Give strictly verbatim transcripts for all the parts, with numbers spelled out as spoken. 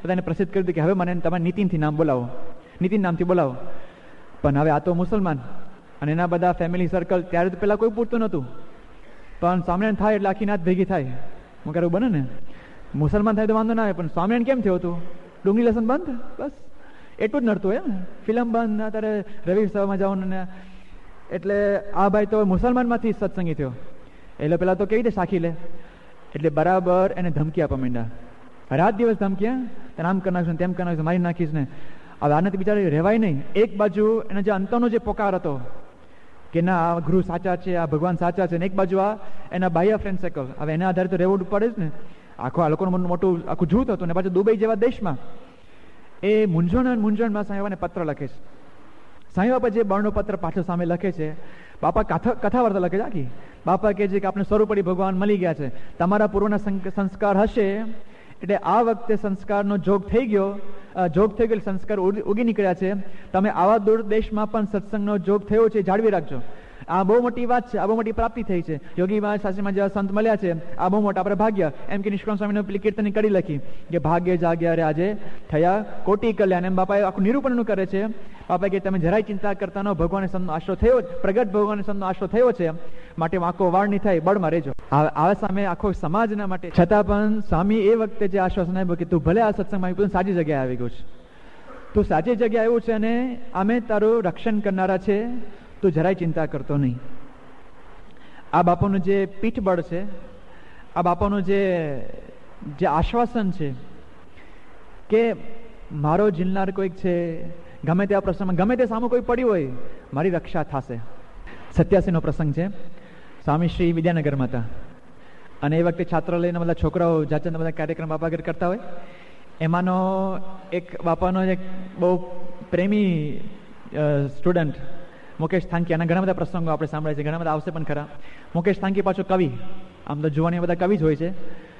બધાને પ્રસિદ્ધ કરી દીધું કે હવે મને તમારે નીતિનથી નામ બોલાવો, નીતિન નામથી બોલાવો. પણ હવે આ તો મુસલમાન અને એના બધા ફેમિલી સર્કલ, ત્યારે તો પહેલાં કોઈ પૂછતું નહોતું, પણ સ્વામિનારાયણ થાય એટલે આખી નાત ભેગી થાય. હું કહું બને ને, મુસલમાન થાય તો વાંધો ના આવે, પણ સ્વામિનારાયણ કેમ થયું હતું? ડુંગળી લસણ બંધ, બસ એટલું જ નડતું હોય ને. ફિલ્મ બંધ, અત્યારે રવિ સભામાં જવાનું ને. એટલે આ ભાઈ તો મુસલમાનમાંથી સત્સંગી થયો. એટલે પેલા તો કેવી રીતે સાખી લે, એટલે બરાબર એને ધમકી આપવા માંડ્યા. રાત દિવસ ધમકીયા, તેને આમ કરી નાખીશ, તેમ કરી નાખીશ, મારી નાખીશ ને. હવે આનાથી બિચારી રહેવાય નહીં. એક બાજુ એનો જે અંતરનો જે પોકાર હતો કે ના આ ગુરુ સાચા છે, આ ભગવાન સાચા છે, ને એક બાજુ આ એના બાહ્ય ફ્રેન્ડ સર્કલ. હવે એના આધારે તો રહેવું પડે જ ને. આખો આ લોકોનું મોટું આખું જૂથ હતું, ને પાછું દુબઈ જેવા દેશમાં એ મૂંઝવણ મૂંઝવણમાં સાંઈ બાબાને પત્ર લખે છે. સાંઈ બાબા જે બળનો પત્ર પાછો સામે લખે છે, બાપા કથા કથા વાર્તા લખે છે આખી. બાપા કહે છે કે આપણે સ્વરૂપડી ભગવાન મળી ગયા છે, તમારા પૂર્વના સંસ્કાર હશે, એટલે આ વખતે સંસ્કારનો જોગ થઈ ગયો, જોગ થઈ ગયો, સંસ્કાર ઉગી નીકળ્યા છે. તમે આવા દૂર દેશમાં પણ સત્સંગનો જોગ થયો છે, જાળવી રાખજો. આ બહુ મોટી વાત છે, આ બહુ મોટી પ્રાપ્તિ થઈ છે. યોગી મહારાજ શાસ્ત્રીમાં જેવા સંત મળ્યા છે, આ બહુ મોટા આપણે ભાગ્ય. એમ કે નિષ્કામ સ્વામીને પેલી કીર્તનની કડી લખી કે ભાગ્ય જાગ્યા રે આજે થયા કોટી કલ્યાણ. એમ બાપાએ આખું નિરૂપણનું કરે છે. બાપા કે તમે જરાય ચિંતા કરતા ન, ભગવાન સંતનો આશરો થયો, પ્રગટ ભગવાન સંતનો આશરો થયો છે, માટે વાંકો વાળ નહીં થાય, બળમાં રહેજો. આ સામે આખો સમાજના માટે છતાં પણ સ્વામી એ વખતે જે આશ્વાસન આપ્યું કે તું ભલે આ સત્સંગમાં આવી, સાચી જગ્યાએ આવી ગયું છે, તું સાચી જગ્યાએ આવ્યું છે, અને અમે તારું રક્ષણ કરનારા છે, તું જરાય ચિંતા કરતો નહીં. આ બાપાનું જે પીઠબળ છે, આ બાપાનું જે જે આશ્વાસન છે કે મારો જીલનાર કોઈક છે, ગમે તે આ પ્રસંગમાં ગમે તે સામે કોઈ પડ્યું હોય, મારી રક્ષા થશે. સત્યાસીનો પ્રસંગ છે. સ્વામી શ્રી વિદ્યાનગરમાં હતા, અને એ વખતે છાત્રાલયના બધા છોકરાઓ જાત જાતના બધા કાર્યક્રમ બાપા આગળ કરતા હોય. એમાંનો એક બાપાનો એક બહુ પ્રેમી સ્ટુડન્ટ મુકેશ થાંકી, આના ઘણા બધા પ્રસંગો આપણે સાંભળ્યા છે, ઘણા બધા આવશે પણ ખરા. મુકેશ થાંકી પાછો કવિ, આમ તો જોવાની બધા કવિ જ હોય છે,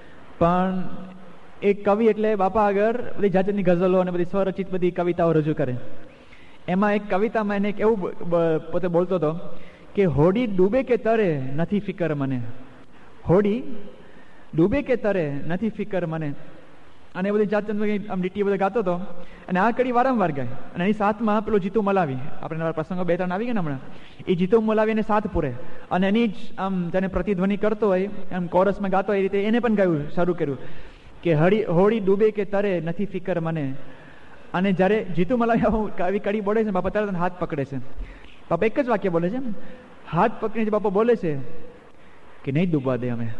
પણ એક કવિ એટલે બાપા આગળ બધી જાત જાતની ગઝલો અને બધી સ્વરચિત બધી કવિતાઓ રજૂ કરે. એમાં એક કવિતામાં એને એક એવું પોતે બોલતો હતો કે હોડી ડૂબે કે તરે નથી ફિકર મને, હોડી ડૂબે કે તરે નથી ફિકર મને. અને બધી જાત આમ લીટીઓ બધા ગાતો હતો, અને આ કડી વારંવાર ગાય. અને એની સાથમાં પેલો જીતુ મલાવી, આપણે પ્રસંગો બે ત્રણ આવી ગયા ને હમણાં, એ જીતુ મલાવી એને સાથ પૂરે, અને એની જ આમ જેને પ્રતિધ્વનિ કરતો હોય એમ કોરસમાં ગાતો હોય એ રીતે એને પણ ગાયું શરૂ કર્યું કે હળી હોળી ડૂબે કે તરે નથી ફિકર મને. અને જ્યારે જીતુ મલાવી આવી કડી બોલે છે, બાપા તરત હાથ પકડે છે. બાપા એક જ વાક્ય બોલે છે, હાથ પકડીને બાપા બોલે છે કે નહીં ડૂબવા દે, અમે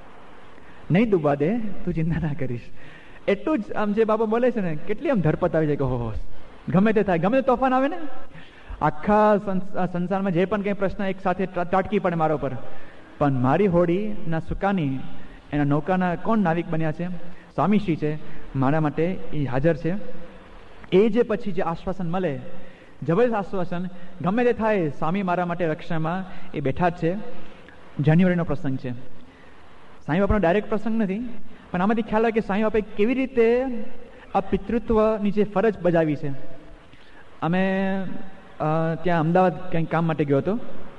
નહીં ડૂબવા દે, તું ચિંતા ના કરીશ. એટલું જ આમ જે બાપા બોલે છે ને, કેટલી આમ ધરપત આવી જાય કે હો ગમે તે થાય, ગમે તે તોફાન આવે ને, આખા સંસારમાં જે પણ કંઈ પ્રશ્ન એક સાથે તાટકી પડે મારા ઉપર, પણ મારી હોડી ના સુકાની એના નૌકાના કોણ નાવિક બન્યા છે? સ્વામીશ્રી છે, મારા માટે એ હાજર છે. એ જે પછી જે આશ્વાસન મળે, જબરદસ્ત આશ્વાસન, ગમે તે થાય સ્વામી મારા માટે રક્ષામાં એ બેઠા જ છે. જાન્યુઆરીનો પ્રસંગ છે. સાંઈ બાપાનો ડાયરેક્ટ પ્રસંગ નથી, પણ આમાંથી ખ્યાલ આવે કે સાંઈ બાપાએ કેવી રીતે આ પિતૃત્વની જે ફરજ બજાવી છે. અમે ત્યાં અમદાવાદ કંઈક કામ માટે ગયો હતો,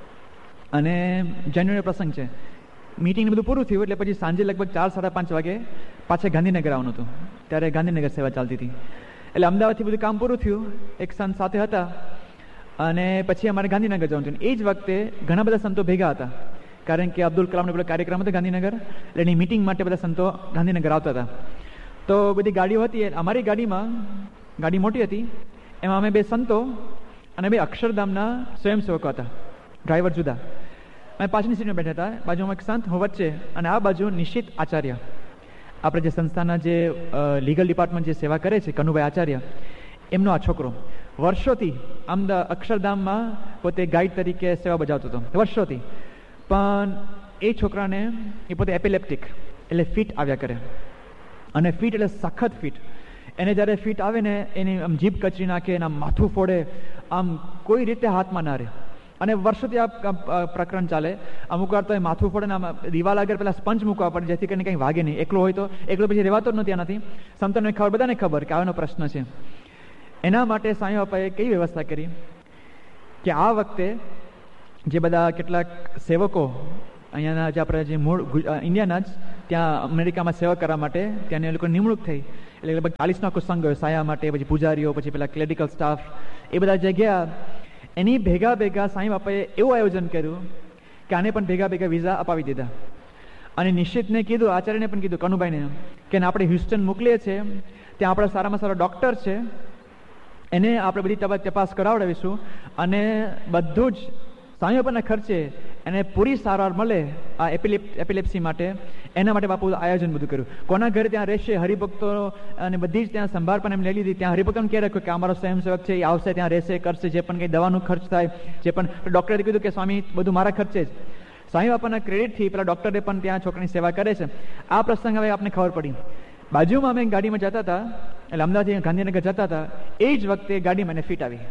અને જાન્યુઆરી પ્રસંગ છે. મીટિંગ બધું પૂરું થયું એટલે પછી સાંજે લગભગ ચાર સાડા પાંચ વાગે પાછા ગાંધીનગર આવવાનું હતું. ત્યારે ગાંધીનગર સેવા ચાલતી હતી, એટલે અમદાવાદથી બધું કામ પૂરું થયું, એક સંત સાથે હતા, અને પછી અમારે ગાંધીનગર જવાનું હતું. એ જ વખતે ઘણા બધા સંતો ભેગા હતા, કારણ કે અબ્દુલ કલામનો પેલો કાર્યક્રમ હતો ગાંધીનગર, એટલે એની મિટિંગ માટે બધા સંતો ગાંધીનગર આવતા હતા. તો બધી ગાડીઓ હતી. અમારી ગાડીમાં, ગાડી મોટી હતી, એમાં અમે બે સંતો અને બે અક્ષરધામના સ્વયંસેવકો હતા, ડ્રાઈવર જુદા. અમે પાછળની સીટમાં બેઠા હતા, બાજુમાં એક સંત, હું વચ્ચે, અને આ બાજુ નિશ્ચિત આચાર્ય, આપણે જે સંસ્થાના જે લીગલ ડિપાર્ટમેન્ટ જે સેવા કરે છે, કનુભાઈ આચાર્ય, એમનો આ છોકરો વર્ષોથી અમદાવાદ અક્ષરધામમાં પોતે ગાઈડ તરીકે સેવા બજાવતો હતો, વર્ષોથી. પણ એ છોકરાને, એ પોતે એપિલેપ્ટિક એટલે ફિટ આવ્યા કરે, અને ફિટ એટલે સખત ફિટ. એને જ્યારે ફિટ આવે ને, એની આમ જીભ કચરી નાખે, એના માથું ફોડે, આમ કોઈ રીતે હાથમાં ના રહે. અને વર્ષોથી આ પ્રકરણ ચાલે. અમુક વાર તો એ માથું ફોડે ને આમ દિવાલ આગળ પેલા સ્પંજ મૂકવા પડે, જેથી કરીને કંઈ વાગે નહીં. એકલો હોય તો એકલો પછી રહેવાતો જ નથી આનાથી. સંતોને ખબર, બધાને ખબર કે આનો પ્રશ્ન છે. એના માટે સાંઈ બાપાએ કઈ વ્યવસ્થા કરી કે આ વખતે જે બધા કેટલાક સેવકો અહીંયાના જે આપણે જે મૂળ ઇન્ડિયાના જ ત્યાં અમેરિકામાં સેવા કરવા માટે ત્યાં એ લોકો નિમણૂક થઈ. એટલે લગભગ ચાલીસનો આખો સંઘ ગયો સાયા માટે, પછી પૂજારીઓ, પછી પેલા ક્લેરિકલ સ્ટાફ, એ બધા જગ્યા. એની ભેગા ભેગા સાંઈ બાપાએ એવું આયોજન કર્યું કે આને પણ ભેગા ભેગા વિઝા અપાવી દીધા. અને નિશ્ચિતને કીધું, આચાર્યને પણ કીધું, કનુભાઈને, કે આપણે હ્યુસ્ટન મોકલીએ છીએ, ત્યાં આપણા સારામાં સારા ડૉક્ટર છે, એને આપણે બધી તપાસ કરાવડાવીશું અને બધું જ સાંઈ બાપાના ખર્ચે એને પૂરી સારવાર મળે આ એપિલેપ એપિલેપ્સી માટે. એના માટે બાપુ આયોજન બધું કર્યું. કોના ઘરે ત્યાં રહેશે, હરિભક્તો અને બધી જ ત્યાં સંભાળ પણ એમ લઈ લીધી. ત્યાં હરિભક્તોને કહે રાખ્યું કે અમારો સ્વયંસેવક છે, એ આવશે, ત્યાં રહેશે, કરશે, જે પણ કંઈ દવાનો ખર્ચ થાય, જે પણ. ડૉક્ટરે કીધું કે સ્વામી બધું મારા ખર્ચે જ. સાંઈ બાપાના ક્રેડિટથી પેલા ડૉક્ટરે પણ ત્યાં છોકરાની સેવા કરે છે. આ પ્રસંગ હવે આપને ખબર પડી. બાજુમાં અમે ગાડીમાં જતા હતા, એટલે અમદાવાદથી ગાંધીનગર જતા હતા, એ જ વખતે ગાડીમાં એને ફીટ આવી.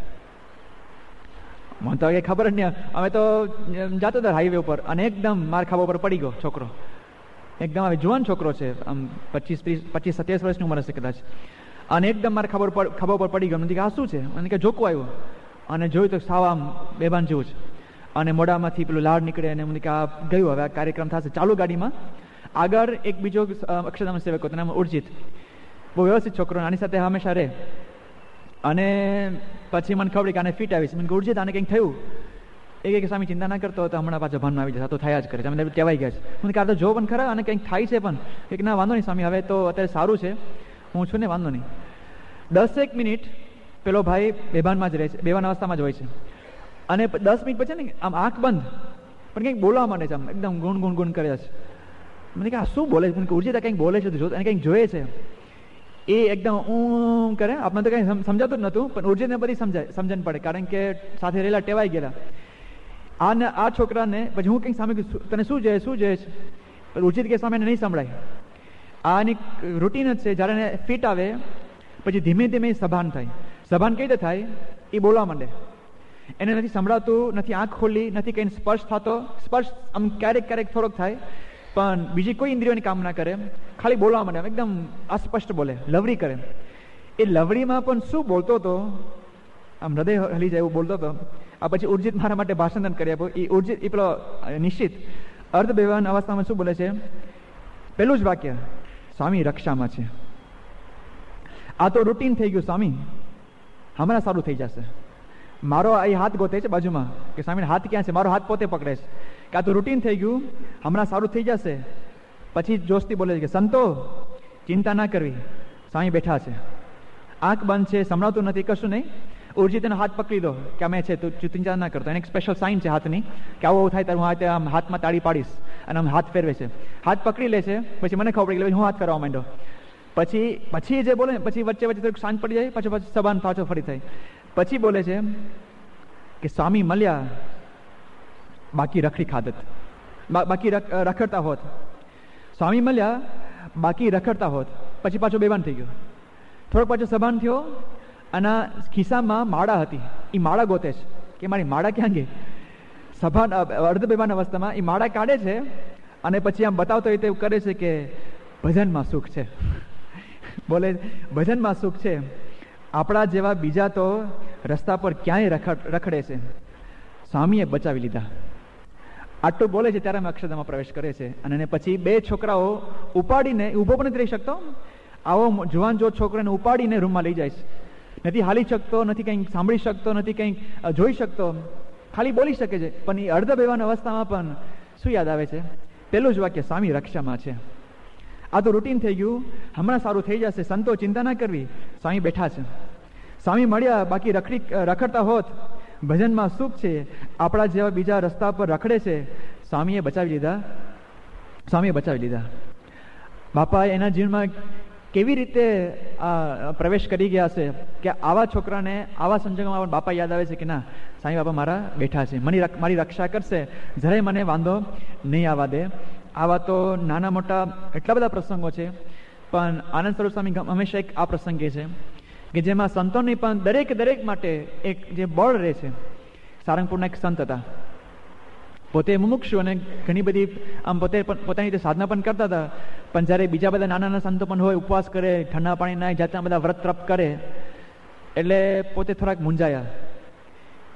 મને તો કંઈ ખબર જ નહીં. અમે તો જતો હતા હાઈવે ઉપર અને એકદમ માર ખાવા ઉપર પડી ગયો છોકરો. એકદમ હવે જુવાન છોકરો છે, આમ પચીસ ત્રીસ પચીસ સત્યાવીસ વર્ષની ઉંમર હશે કદાચ. અને એકદમ મારે ખબર ખબર ઉપર પડી ગયો. મને કે આ શું છે? મને કે જોકો આવ્યો અને જોયું તો સાવ આમ બેભાન જેવું છે અને મોઢામાંથી પેલું લાડ નીકળે અને મને કે આ ગયું, હવે આ કાર્યક્રમ થશે. ચાલુ ગાડીમાં આગળ એક બીજો અક્ષરધામ સેવક હતો, નામ ઉર્જિત, બહુ વ્યવસ્થિત છોકરો, આની સાથે હંમેશા રહે. અને પછી મને ખબર કે આને ફીટ આવીશ. મને ઉર્જિત આને કંઈક થયું? એ કે સ્વામી ચિંતા ના કરતો હતો, હમણાં પાછા ભાનમાં આવી જશે, તો થયા જ કરે છે, અમે ટેવાઈ ગયા છે. મને કે આ તો જો પણ ખરા અને કંઈક થાય છે પણ. એક ના વાંધો નહીં સ્વામી, હવે તો અત્યારે સારું છે, હું છું ને, વાંધો નહીં. દસેક મિનિટ પેલો ભાઈ બેભાનમાં જ રહે છે, બેભાન અવસ્થામાં જ હોય છે. અને દસ મિનિટ પછી ને આમ આંખ બંધ પણ કંઈક બોલવા માંડે છે, આમ એકદમ ગુણ ગુણ ગુણ કરે છે. મને કે આ શું બોલે છે? મને કે ઉર્જિત કંઈક બોલે છે, જો અને કંઈક જોઈએ છે. એ એકદમ ઊં કરે. આપણે તો કંઈ સમજાતું જ નહોતું, પણ ઉર્જિતને બધી સમજાય સમજણ પડે, કારણ કે સાથે રહેલા ટેવાઈ ગયેલા. આને આ છોકરાને પછી હું કંઈક સામે તને શું જોઈએ શું જોઈએ છે? ઉર્જિત કે સામે નહીં સંભળાય. આની રૂટીન જ છે, જ્યારે એને ફિટ આવે પછી ધીમે ધીમે સભાન થાય. સભાન કઈ રીતે થાય? એ બોલવા માંડે. એને નથી સંભળાતું, નથી આંખ ખોલી, નથી કંઈ સ્પર્શ થતો. સ્પર્શ આમ ક્યારેક ક્યારેક થોડોક થાય, પણ બીજી કોઈ ઇન્દ્રિયોની કામ ના કરે, ખાલી બોલવા માંડે, એકદમ અસ્પષ્ટ બોલે, લવરી કરે. એ લવરીમાં પણ શું બોલતો હતો, આમ હૃદય હલી જાય એવું બોલતો હતો. આ પછી ઉર્જિત મારા માટે ભાષણ કરી આપ્યું. એ ઉર્જિત એ પેલો નિશ્ચિત અર્ધ બેભાન અવસ્થામાં શું બોલે છે? પેલું જ વાક્ય, સ્વામી રક્ષામાં છે. આ તો રૂટીન થઈ ગયું, સ્વામી હમણાં સારું થઈ જશે. મારો એ હાથ ગોતે છે બાજુમાં કે સ્વામી હાથ ક્યાં છે? મારો હાથ પોતે પકડે છે કે આ તો રૂટીન થઈ ગયું, હમણાં સારું થઈ જશે. પછી જોશથી બોલે છે કે સંતો ચિંતા ના કરવી, સ્વામી બેઠા છે. આંખ બંધ છે, સંભળાતું નથી, કશું નહીં. ઉર્જિત એનો હાથ પકડી દો કે અમે છે, તું ચિંતા ના કરતો. એને એક સ્પેશિયલ સાઇન છે હાથની કે આવું આવું થાય ત્યારે હું હાથ આમ હાથમાં તાળી પાડીશ, અને આમ હાથ ફેરવે છે, હાથ પકડી લે છે. પછી મને ખબર પડી ગઈ, હું હાથ ફેરવા માંડ્યો. પછી પછી જે બોલે ને પછી વચ્ચે વચ્ચે થોડીક શાંત પડી જાય, પછી પછી સભાન પાછો ફરી થાય. પછી બોલે છે કે સ્વામી મળ્યા બાકી રખડી ખાદત, બાકી રખડતા હોત. સ્વામી મળ્યા બાકી રખડતા હોત. પછી પાછો બેભાન થઈ ગયો. થોડોક પાછો સભાન થયો અને ખિસ્સામાં માળા હતી, એ માળા ગોતે છે કે મારી માળા ક્યાં ગઈ. સભાન અર્ધ બેભાન અવસ્થામાં એ માળા કાઢે છે અને પછી આમ બતાવતો રીતે એવું કરે છે કે ભજનમાં સુખ છે. બોલે ભજનમાં સુખ છે. આપણા જેવા બીજા તો રસ્તા પર ક્યાંય રખડ રખડે છે, સ્વામીએ બચાવી લીધા. આટલું બોલે છે ત્યારે અમે અક્ષરધામમાં પ્રવેશ કરે છે. અને પછી બે છોકરાઓ ઉપાડીને, ઊભો પણ નથી રહી શકતો, આવો જુવાન જો છોકરાને ઉપાડીને રૂમમાં લઈ જાય છે. નથી હાલી શકતો, નથી કંઈક સાંભળી શકતો, નથી કંઈક જોઈ શકતો, ખાલી બોલી શકે છે. પણ એ અર્ધ બેભાન અવસ્થામાં પણ શું યાદ આવે છે? પેલું જ વાક્ય, સ્વામી રક્ષામાં છે. આ તો રૂટીન થઈ ગયું, હમણાં સારું થઈ જશે, સંતો ચિંતા ના કરવી, સ્વામી બેઠા છે. સ્વામી મળ્યા બાકી રખડી રખડતા હોત, ભજનમાં સુખ છે. આપણા જેવા બીજા રસ્તા પર રખડે છે, સ્વામીએ બચાવી લીધા. સ્વામીએ બચાવી લીધા. બાપા એના જીવનમાં કેવી રીતે આ પ્રવેશ કરી ગયા છે કે આવા છોકરાને આવા સંજોગોમાં બાપા યાદ આવે છે કે ના, સાંઈ બાપા મારા બેઠા છે, મને મારી રક્ષા કરશે, જરાય મને વાંધો નહીં આવવા દે. આવા તો નાના મોટા એટલા બધા પ્રસંગો છે, પણ આનંદ સ્વરૂપ સ્વામી હંમેશા એક આ પ્રસંગે છે કે જેમાં સંતોની પણ દરેક દરેક માટે એક જે બળ રહે છે. સારંગપુરના એક સંત હતા, પોતે મુમુક્ષુ અને ઘણી બધી આમ પોતે પોતાની રીતે સાધના પણ કરતા હતા. પણ જ્યારે બીજા બધા નાના નાના સંતો પણ હોય, ઉપવાસ કરે, ઠંડા પાણી ના જાતના બધા વ્રત તપ કરે, એટલે પોતે થોડાક મૂંઝાયા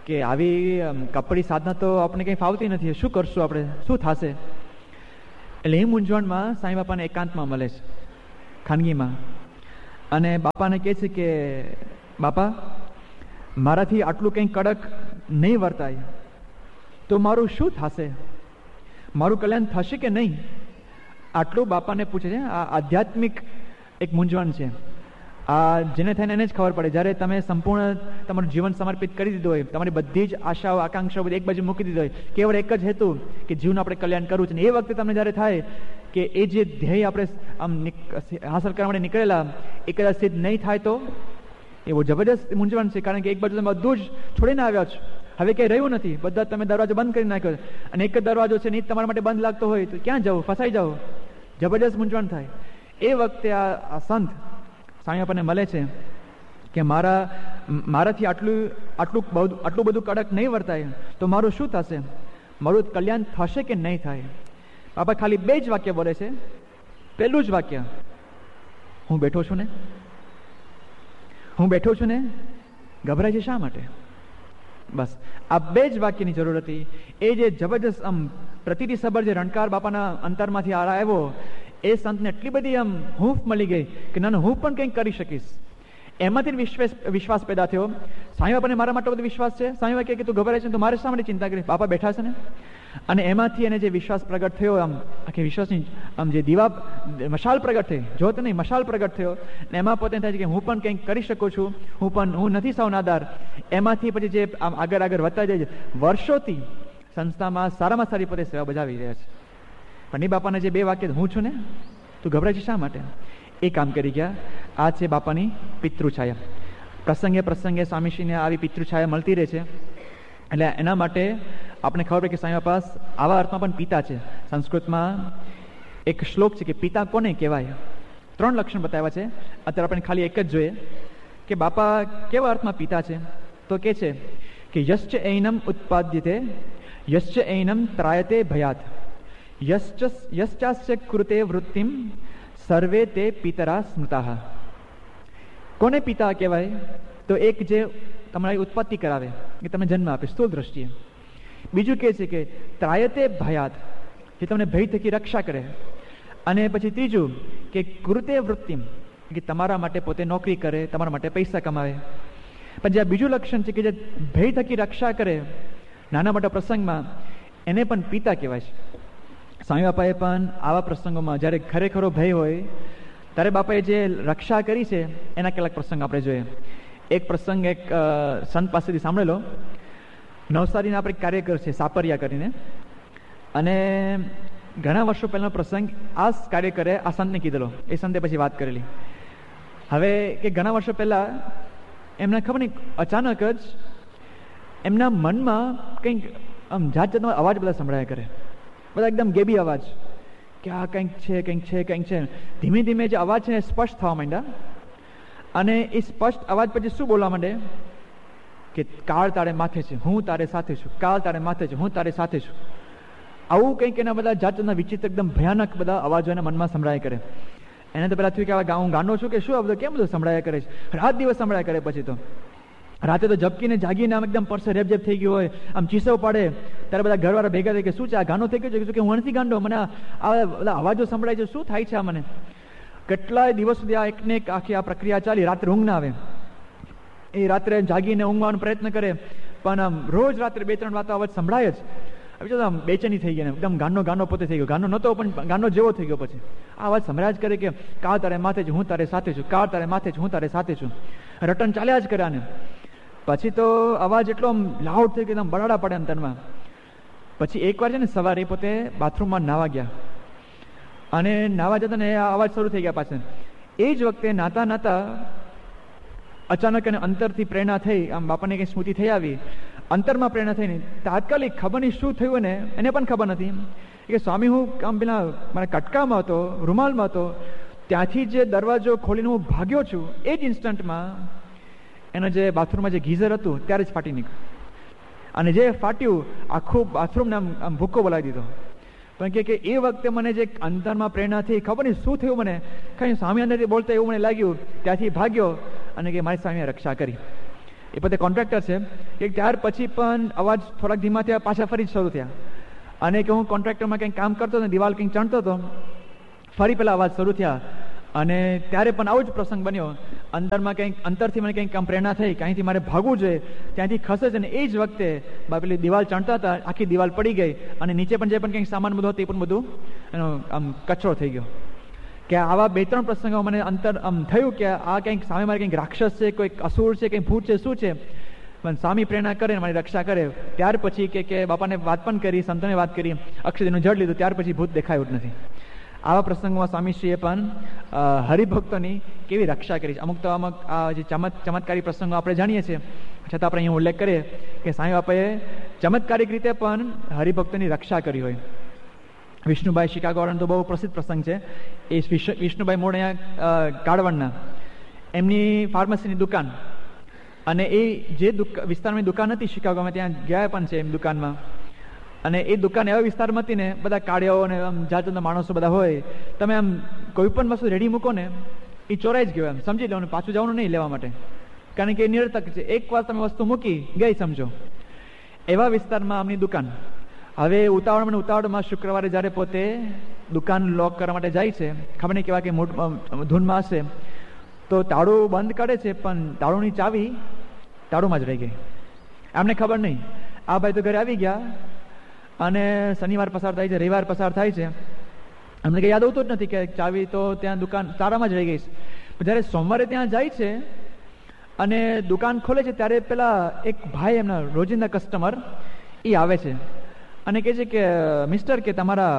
કે આવી કપડી સાધના તો આપણે કંઈ ફાવતી નથી, શું કરશું આપણે, શું થશે? એટલે એ મૂંઝવણમાં સાંઈ બાપાને એકાંતમાં મળે છે, ખાનગીમાં, અને બાપાને કહે છે કે બાપા, મારાથી આટલું કંઈ કડક નહીં વર્તાય તો મારું શું થશે, મારું કલ્યાણ થશે કે નહીં? આટલું બાપાને પૂછે છે. આ આધ્યાત્મિક એક મૂંઝવણ છે. આ જેને થઈને એને જ ખબર પડે. જ્યારે તમે સંપૂર્ણ તમારું જીવન સમર્પિત કરી દીધું હોય, તમારી બધી જ આશાઓ આકાંક્ષાઓ બધી એક બાજુ મૂકી દીધી હોય, કેવળ એક જ હેતુ કે જીવનું આપણે કલ્યાણ કરવું છે, ને એ વખતે તમને જ્યારે થાય કે એ જે ધ્યેય આપણે આમ હાંસલ કરવા માટે નીકળેલા એ કદાચ સિદ્ધ નહીં થાય તો એ બહુ જબરદસ્ત મૂંઝવણ છે. કારણ કે એક બાજુ તમે બધું જ છોડીને આવ્યા છો, હવે કંઈ રહ્યું નથી, બધા તમે દરવાજો બંધ કરી નાખ્યો, અને એક જ દરવાજો છે ને એ તમારા માટે બંધ લાગતો હોય તો ક્યાં જવું, ફસાઈ જાઓ, જબરદસ્ત મૂંઝવણ થાય. એ વખતે આ સંત સાંઈ બાપાને મળે છે કે મારા મારાથી આટલું આટલું બધું આટલું બધું કડક નહીં વર્તાય તો મારું શું થશે, મારું કલ્યાણ થશે કે નહીં થાય? બાપા ખાલી બે જ વાક્ય બોલે છે. પહેલું જ વાક્ય, હું બેઠો છું ને, હું બેઠો છું ને, ગભરાય છે શા માટે? બસ આ બે જ વાક્યની જરૂર હતી. એ જે જબરજસ્ત આમ પ્રતિથી સબર જે રણકાર બાપાના અંતરમાંથી આવ્યો, એ સંતને એટલી બધી આમ હૂંફ મળી ગઈ કે ના હું પણ કંઈક કરી શકીશ. એમાંથી વિશ્વાસ વિશ્વાસ પેદા થયો. સાંઈ બાપાને મારા માટે બધો વિશ્વાસ છે. સાંઈ બાપા કે તું ગભરાય છે તો મારે શા માટે ચિંતા કરી, બાપા બેઠા છે ને. અને એમાંથી એને જે વિશ્વાસ પ્રગટ થયો, આમ આખી વિશ્વાસની આમ જે દીવા મશાલ પ્રગટ થઈ, જોત નહીં મશાલ પ્રગટ થયો, ને એમાં પોતે થાય છે કે હું પણ કંઈક કરી શકું છું, હું પણ હું નથી સાવ નાદાર. એમાંથી પછી જે આમ આગળ આગળ વધતા જાય છે, વર્ષોથી સંસ્થામાં સારામાં સારી પોતે સેવા બજાવી રહ્યા છે. પણ એ બાપાના જે બે વાક્ય, હું છું ને, તું ગભરાય છે શા માટે, એ કામ કરી ગયા. આ છે બાપાની પિતૃછાયા. પ્રસંગે પ્રસંગે સ્વામીશ્રીને આવી પિતૃછાયા મળતી રહે છે. એટલે એના માટે આપણે ખબર પડે કે સાંઈ બાપા આવા અર્થમાં પણ પિતા છે. સંસ્કૃતમાં એક શ્લોક છે કે પિતા કોને કહેવાય. ત્રણ લક્ષણ બતાવ્યા છે. અત્યારે આપણે ખાલી એક જ જોઈએ કે બાપા કેવા અર્થમાં પિતા છે. તો કે છે કે યશ્ચ એનમ ઉત્પાદ્યતે યશ્ચ એનમ ત્રાયતે ભયાત યશ્ચ યશ્ચાસ્ય કૃતે વૃત્તિમ સર્વે તે પિતરા સ્મૃતા. કોને પિતા કહેવાય? તો એક જે તમારી ઉત્પત્તિ કરાવે, કે તમને જન્મ આપે સ્થૂળ દ્રષ્ટિએ. બીજું કહે છે કે ત્રાયતે ભયાત, જે તમને ભય થકી રક્ષા કરે. અને પછી ત્રીજું કે કૃતે વૃત્તિમ, કે તમારા માટે પોતે નોકરી કરે, તમારા માટે પૈસા કમાવે. પણ જે આ બીજું લક્ષણ છે કે જે ભય થકી રક્ષા કરે નાના મોટા પ્રસંગમાં, એને પણ પિતા કહેવાય છે. સ્વામી બાપાએ પણ આવા પ્રસંગોમાં જ્યારે ખરેખરો ભય હોય ત્યારે બાપાએ જે રક્ષા કરી છે એના કેટલાક પ્રસંગ આપણે જોઈએ. એક પ્રસંગ એક સંત પાસેથી સાંભળેલો. નવસારીના આપણે કાર્યકર છે સાપરિયા કરીને, અને ઘણા વર્ષો પહેલાનો પ્રસંગ આ કાર્યકરે આ સંતને કીધેલો. એ સંતે પછી વાત કરેલી. હવે કે ઘણા વર્ષો પહેલા એમને ખબર નહીં અચાનક જ એમના મનમાં કંઈક આમ જાત જાતનો અવાજ બધા સંભળાયા કરે, બધા એકદમ ગેબી અવાજ, કે આ કંઈક છે કંઈક છે કંઈક છે. ધીમે ધીમે જે અવાજ છે એ સ્પષ્ટ થવા માંડ્યા. અને એ સ્પષ્ટ અવાજ પછી શું બોલવા માંડે કે કાળ તારે માથે છે, હું તારે સાથે છું, કાળ તારે માથે છે, હું તારે સાથે છું. આવું કંઈક એના બધા જાત જાતના વિચિત્ર એકદમ ભયાનક બધા અવાજો એના મનમાં સંભળાયા કરે. એને તો પેલા થયું કે આ હું ગાંડો છું કે શું, આ બધું કેમ બધું સંભળાયા કરે છે. રાત દિવસ સંભળાયા કરે. પછી તો રાતે તો ઝબકીને જાગીને આમ એકદમ પરસે રેબઝેબ થઈ ગયું હોય, આમ ચીસો પડે, ત્યારે બધા ઘરવાળા ભેગા થાય કે શું છે આ ગાંડો થઈ ગયો છે, કે હું નથી ગાંડો, મને આ બધા અવાજો સંભળાય છે, શું થાય છે આ મને. કેટલાય દિવસ સુધી આ એકને એક આખી આ પ્રક્રિયા ચાલી. રાત્રે ઊંઘ ના આવે. એ રાત્રે જાગીને ઊંઘવાનો પ્રયત્ન કરે, પણ આમ રોજ રાત્રે બે ત્રણ વાતો અવાજ સંભળાય જ. હવે આમ બેચેની થઈ ગઈ ને એકદમ ગાંડો ગાંડો પોતે થઈ ગયો. ગાંડો નહોતો પણ ગાંડો જેવો થઈ ગયો. પછી આ અવાજ સંભળાય જ કરે કે કાળ તારે માથે છે, હું તારે સાથે છું, કાળ તારે માથે છે, હું તારે સાથે છું. રટન ચાલ્યા જ કર્યા ને. પછી તો અવાજ એટલો આમ લાઉડ થઈ ગયો, આમ બરાડા પડે અંતરમાં. પછી એકવાર છે ને સવારે પોતે બાથરૂમમાં નાવા ગયા, અને નાવા જતા ને આ અવાજ શરૂ થઈ ગયા પાછળ. એ જ વખતે નાતા નાતા અચાનક એને અંતરથી પ્રેરણા થઈ, આમ બાપાને કંઈ સ્મૃતિ થઈ આવી, અંતરમાં પ્રેરણા થઈ ને તાત્કાલિક ખબર નહીં શું થયું ને એને પણ ખબર નથી કે સ્વામી હું આમ પેલા મારા કટકામાં હતો, રૂમાલમાં હતો, ત્યાંથી જે દરવાજો ખોલીને હું ભાગ્યો છું એ જ ઇન્સ્ટન્ટમાં એના જે બાથરૂમમાં જે ગીઝર હતું ત્યારે જ ફાટી નીકળ્યું. અને જે ફાટ્યું આખું બાથરૂમને આમ આમ ભૂક્કો બોલાવી દીધો. પણ કે એ વખતે મને જે અંતરમાં પ્રેરણા થઈ, ખબર નહીં શું થયું મને, કંઈ સ્વામી અંદરથી બોલતા એવું મને લાગ્યું, ત્યાંથી ભાગ્યો અને કે મારી સ્વામીએ રક્ષા કરી. એ પોતે કોન્ટ્રાક્ટર છે, કે ત્યાર પછી પણ અવાજ થોડાક ધીમા થયા, પાછા ફરી જ શરૂ થયા. અને કે હું કોન્ટ્રાક્ટરમાં કંઈક કામ કરતો હતો, દિવાલ કંઈક ચણતો હતો, ફરી પેલા અવાજ શરૂ થયા. અને ત્યારે પણ આવો જ પ્રસંગ બન્યો. અંદરમાં કંઈક અંતરથી મને કંઈક આમ પ્રેરણા થઈ કે અહીંથી મારે ભાગવું જોઈએ, ત્યાંથી ખસે છે. અને એ જ વખતે પેલી દિવાલ ચણતા હતા, આખી દિવાલ પડી ગઈ અને નીચે પણ જે પણ કંઈક સામાન બધું હતું એ પણ બધું એનો આમ કચરો થઈ ગયો. કે આવા બે ત્રણ પ્રસંગો મને અંતર આમ થયું કે આ કંઈક સામે મારે કંઈક રાક્ષસ છે, કોઈક અસુર છે, કંઈક ભૂત છે, શું છે. પણ સ્વામી પ્રેરણા કરે, મારી રક્ષા કરે. ત્યાર પછી કે કે બાપાને વાત પણ કરી, સંતોને વાત કરી, અક્ષયજીનું જળ લીધું, ત્યાર પછી ભૂત દેખાયું જ નથી. આવા પ્રસંગોમાં સ્વામીશ્રીએ પણ હરિભક્તોની કેવી રક્ષા કરી છે. અમુક તો અમુક આ જે ચમત ચમત્કારી પ્રસંગો આપણે જાણીએ છીએ, છતાં આપણે અહીંયા ઉલ્લેખ કરીએ કે સ્વામી બાપાએ ચમત્કારિક રીતે પણ હરિભક્તોની રક્ષા કરી હોય. વિષ્ણુભાઈ શિકાગોવાળાનો તો બહુ પ્રસિદ્ધ પ્રસંગ છે. એ વિષ્ણુભાઈ મૂળ અહીંયા કાળવણના, એમની ફાર્મસીની દુકાન, અને એ જે વિસ્તારમાં દુકાન હતી શિકાગોમાં, ત્યાં ગયા પણ છે એમ દુકાનમાં. અને એ દુકાન એવા વિસ્તારમાં હતી ને, બધા કાળિયાઓ અને આમ જાત જાતના માણસો બધા હોય, તમે આમ કોઈ પણ વસ્તુ રેડી મૂકો ને એ ચોરાઈ જ ગયો, એમ સમજી લો, પાછું જવાનું નહીં લેવા માટે, કારણ કે એ નિરર્થક છે. એક વાર તમે વસ્તુ મૂકી ગઈ સમજો. એવા વિસ્તારમાં આમની દુકાન. હવે ઉતાવળમાં ઉતાવળમાં શુક્રવારે જ્યારે પોતે દુકાન લોક કરવા માટે જાય છે, ખબર નહીં કેવા કે ધૂનમાં હશે, તો તાળું બંધ કરે છે, પણ તાળુની ચાવી તાળુમાં જ રહી ગઈ. એમને ખબર નહીં. આ ભાઈ તો ઘરે આવી ગયા અને શનિવાર પસાર થાય છે, રવિવાર પસાર થાય છે, અમને કંઈ યાદ આવતું જ નથી કે ચાવી તો ત્યાં દુકાન તાળામાં જ રહી ગઈ છે. જ્યારે સોમવારે ત્યાં જાય છે અને દુકાન ખોલે છે, ત્યારે પેલા એક ભાઈ, એમના રોજિંદા કસ્ટમર, એ આવે છે અને કહે છે કે મિસ્ટર, કે તમારા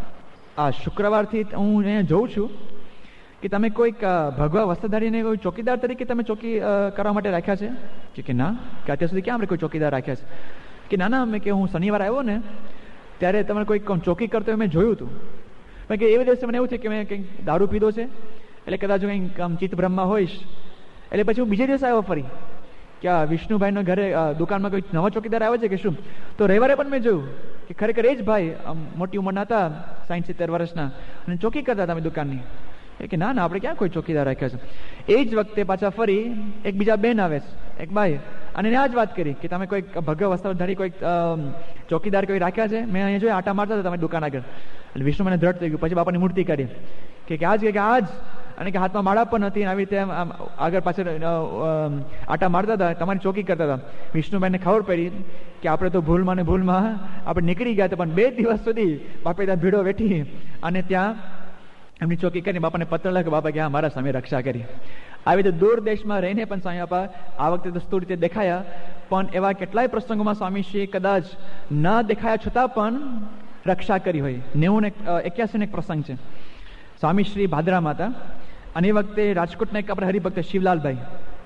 આ શુક્રવારથી હું અહીંયા જોઉં છું કે તમે કોઈક ભગવા વસ્ત્રધારીને કોઈ ચોકીદાર તરીકે તમે ચોકી કરવા માટે રાખ્યા છે? કે ના, કે અત્યાર સુધી ક્યાં આપણે કોઈ ચોકીદાર રાખ્યા છે? કે ના ના, મેં કે હું શનિવાર આવ્યો ને ત્યારે તમે કોઈક ચોકી કરતો મેં જોયું હતું. મેં કે એવી દિવસે મને એવું થયું કે મેં કંઈક દારૂ પીધો છે, એટલે કદાચ કંઈક આમ ચિત્ત બ્રહ્મા હોઈશ. એટલે પછી હું બીજે દિવસે આવ્યો ફરી કે આ વિષ્ણુભાઈના ઘરે દુકાનમાં કોઈ નવો ચોકીદાર આવે છે કે શું. તો રવિવારે પણ મેં જોયું કે ખરેખર એ જ ભાઈ આમ મોટી ઉંમરના હતા, સાઠ સિત્તેર વર્ષના, અને ચોકી કરતા હતા દુકાનની. કે ના ના, આપણે ક્યાં કોઈ ચોકીદાર રાખ્યા છે. એ જ વખતે પાછા ફરી એક બીજા બેન આવે છે, એક ભાઈ, અને એને આ જ વાત કરી કે તમે કોઈક ભગવ વસ્ત્રધારી કોઈક ચોકીદાર કોઈ રાખ્યા છે? મેં અહીંયા જોયું આટા મારતા હતા તમે દુકાન આગળ. એટલે વિષ્ણુ મને દ્રઢ થઈ ગયું. પછી બાપાની મૂર્તિ કરી કે આજ કે આજ, અને કે હાથમાં માળા પણ નથી, આવી રીતે આગળ પાછળ આટા મારતા હતા, તમારી ચોકી કરતા હતા. વિષ્ણુભાઈને ખબર પડી કે આપણે તો ભૂલમાં ને ભૂલમાં આપણે નીકળી ગયા હતા, પણ બે દિવસ સુધી બાપે ત્યાં ભીડો વેઠી અને ત્યાં એમની ચોકી કરીને બાપાને પત્ર લખ્યો, બાપા કે હા, મારા સામે રક્ષા કરી. આવી રીતે દૂર દેશમાં રહીને પણ સ્વામી બાપા આ વખતે તો સ્થૂળ રીતે દેખાયા, પણ એવા કેટલાય પ્રસંગોમાં સ્વામીશ્રી કદાચ ન દેખાયા છતાં પણ રક્ષા કરી હોય. નેવું ને એક્યાસી નો એક પ્રસંગ છે. સ્વામીશ્રી ભાદરામાં હતા અને એ વખતે રાજકોટના એક આપણે હરિભક્ત શિવલાલભાઈ,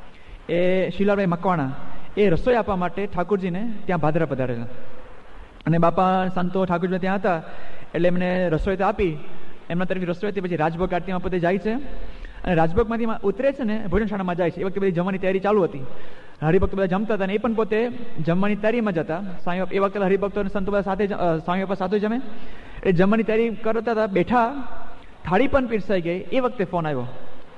એ શિવલાલભાઈ મકવાણા, એ રસોઈ આપવા માટે ઠાકોરજીને ત્યાં ભાદરા પધારેલા. અને બાપા સંતો ઠાકોરજી ત્યાં હતા, એટલે એમને રસોઈ તો આપી, એમના તરફથી રસોઈ હતી. પછી રાજભોગ આરતીમાં પોતે જાય છે અને રાજભોગમાંથી ઉતરે છે ને ભોજનશાળામાં જાય છે. એ વખતે બધી જમવાની તૈયારી ચાલુ હતી, હરિભક્તો બધા જમતા હતા, અને એ પણ પોતે જમવાની તૈયારીમાં જ હતા. સ્વામી એ વખતે હરિભક્તો અને સંતો બધા સાથે સ્વામી બાપા સાથે જમે, એટલે જમવાની તૈયારી કરતા હતા. બેઠા, થાળી પણ પીરસાઈ ગઈ. એ વખતે ફોન આવ્યો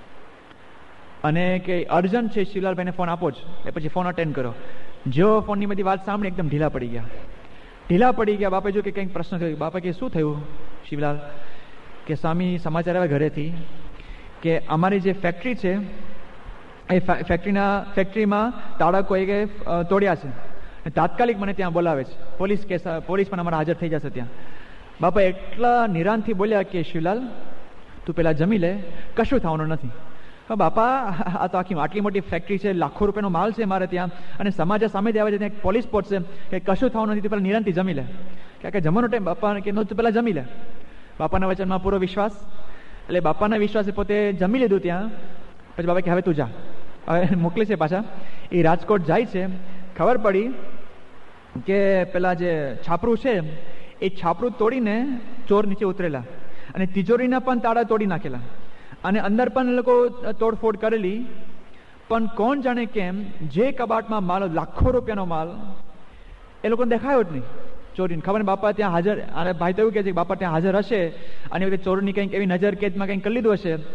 અને કે અર્જન્ટ છે, શિવલાલભાઈને ફોન આપો જ. એ પછી ફોન અટેન્ડ કરો. જેવો ફોનની બધી વાત સાંભળી એકદમ ઢીલા પડી ગયા. ઢીલા પડી ગયા. બાપા જો કે કંઈક પ્રશ્ન થયો. બાપા કે શું થયું શિવલાલ? કે સ્વામી સમાચાર આવ્યા ઘરેથી કે અમારી જે ફેક્ટરી છે એ ફેક્ટરીના ફેક્ટરીમાં તાળા કોઈએ તોડ્યા છે, તાત્કાલિક મને ત્યાં બોલાવે છે. પોલીસ કેસ, પોલીસ પણ અમારા હાજર થઈ જશે ત્યાં. બાપા એટલા નિરાંતથી બોલ્યા કે શિવલાલ, તું પેલા જમી લે, કશું થવાનું નથી. બાપા, આ તો આખી આટલી મોટી ફેક્ટરી છે, લાખો રૂપિયાનો માલ છે મારે ત્યાં, અને સમાચાર સામે આવે છે, ત્યાં પોલીસ પહોંચશે, કે કશું થવાનું નથી, તું પેલા નિરાંતથી જમી લે. કે જમવાનો ટાઈમ બાપા કે તું પેલા જમી લે. બાપાના વચનમાં પૂરો વિશ્વાસ. એટલે બાપાના વિશ્વાસે પોતે જમી લીધું ત્યાં. પછી બાપા કે હવે તું જા, હવે મોકલે છે પાછા. એ રાજકોટ જાય છે. ખબર પડી કે પેલા જે છાપરું છે એ છાપરું તોડીને ચોર નીચે ઉતરેલા, અને તિજોરીના પણ તાળા તોડી નાખેલા, અને અંદર પણ લોકો તોડફોડ કરેલી. પણ કોણ જાણે કેમ જે કબાટમાં માલ, લાખો રૂપિયાનો માલ, એ લોકોને દેખાયો જ નહીં. ચોરીને ખબર ને બાપા ત્યાં હાજર, અને ભાઈ તો એવું કહે છે કે બાપા ત્યાં હાજર હશે અને ચોરની કંઈક એવી નજર કેદમાં કંઈક કરી લીધું હશે.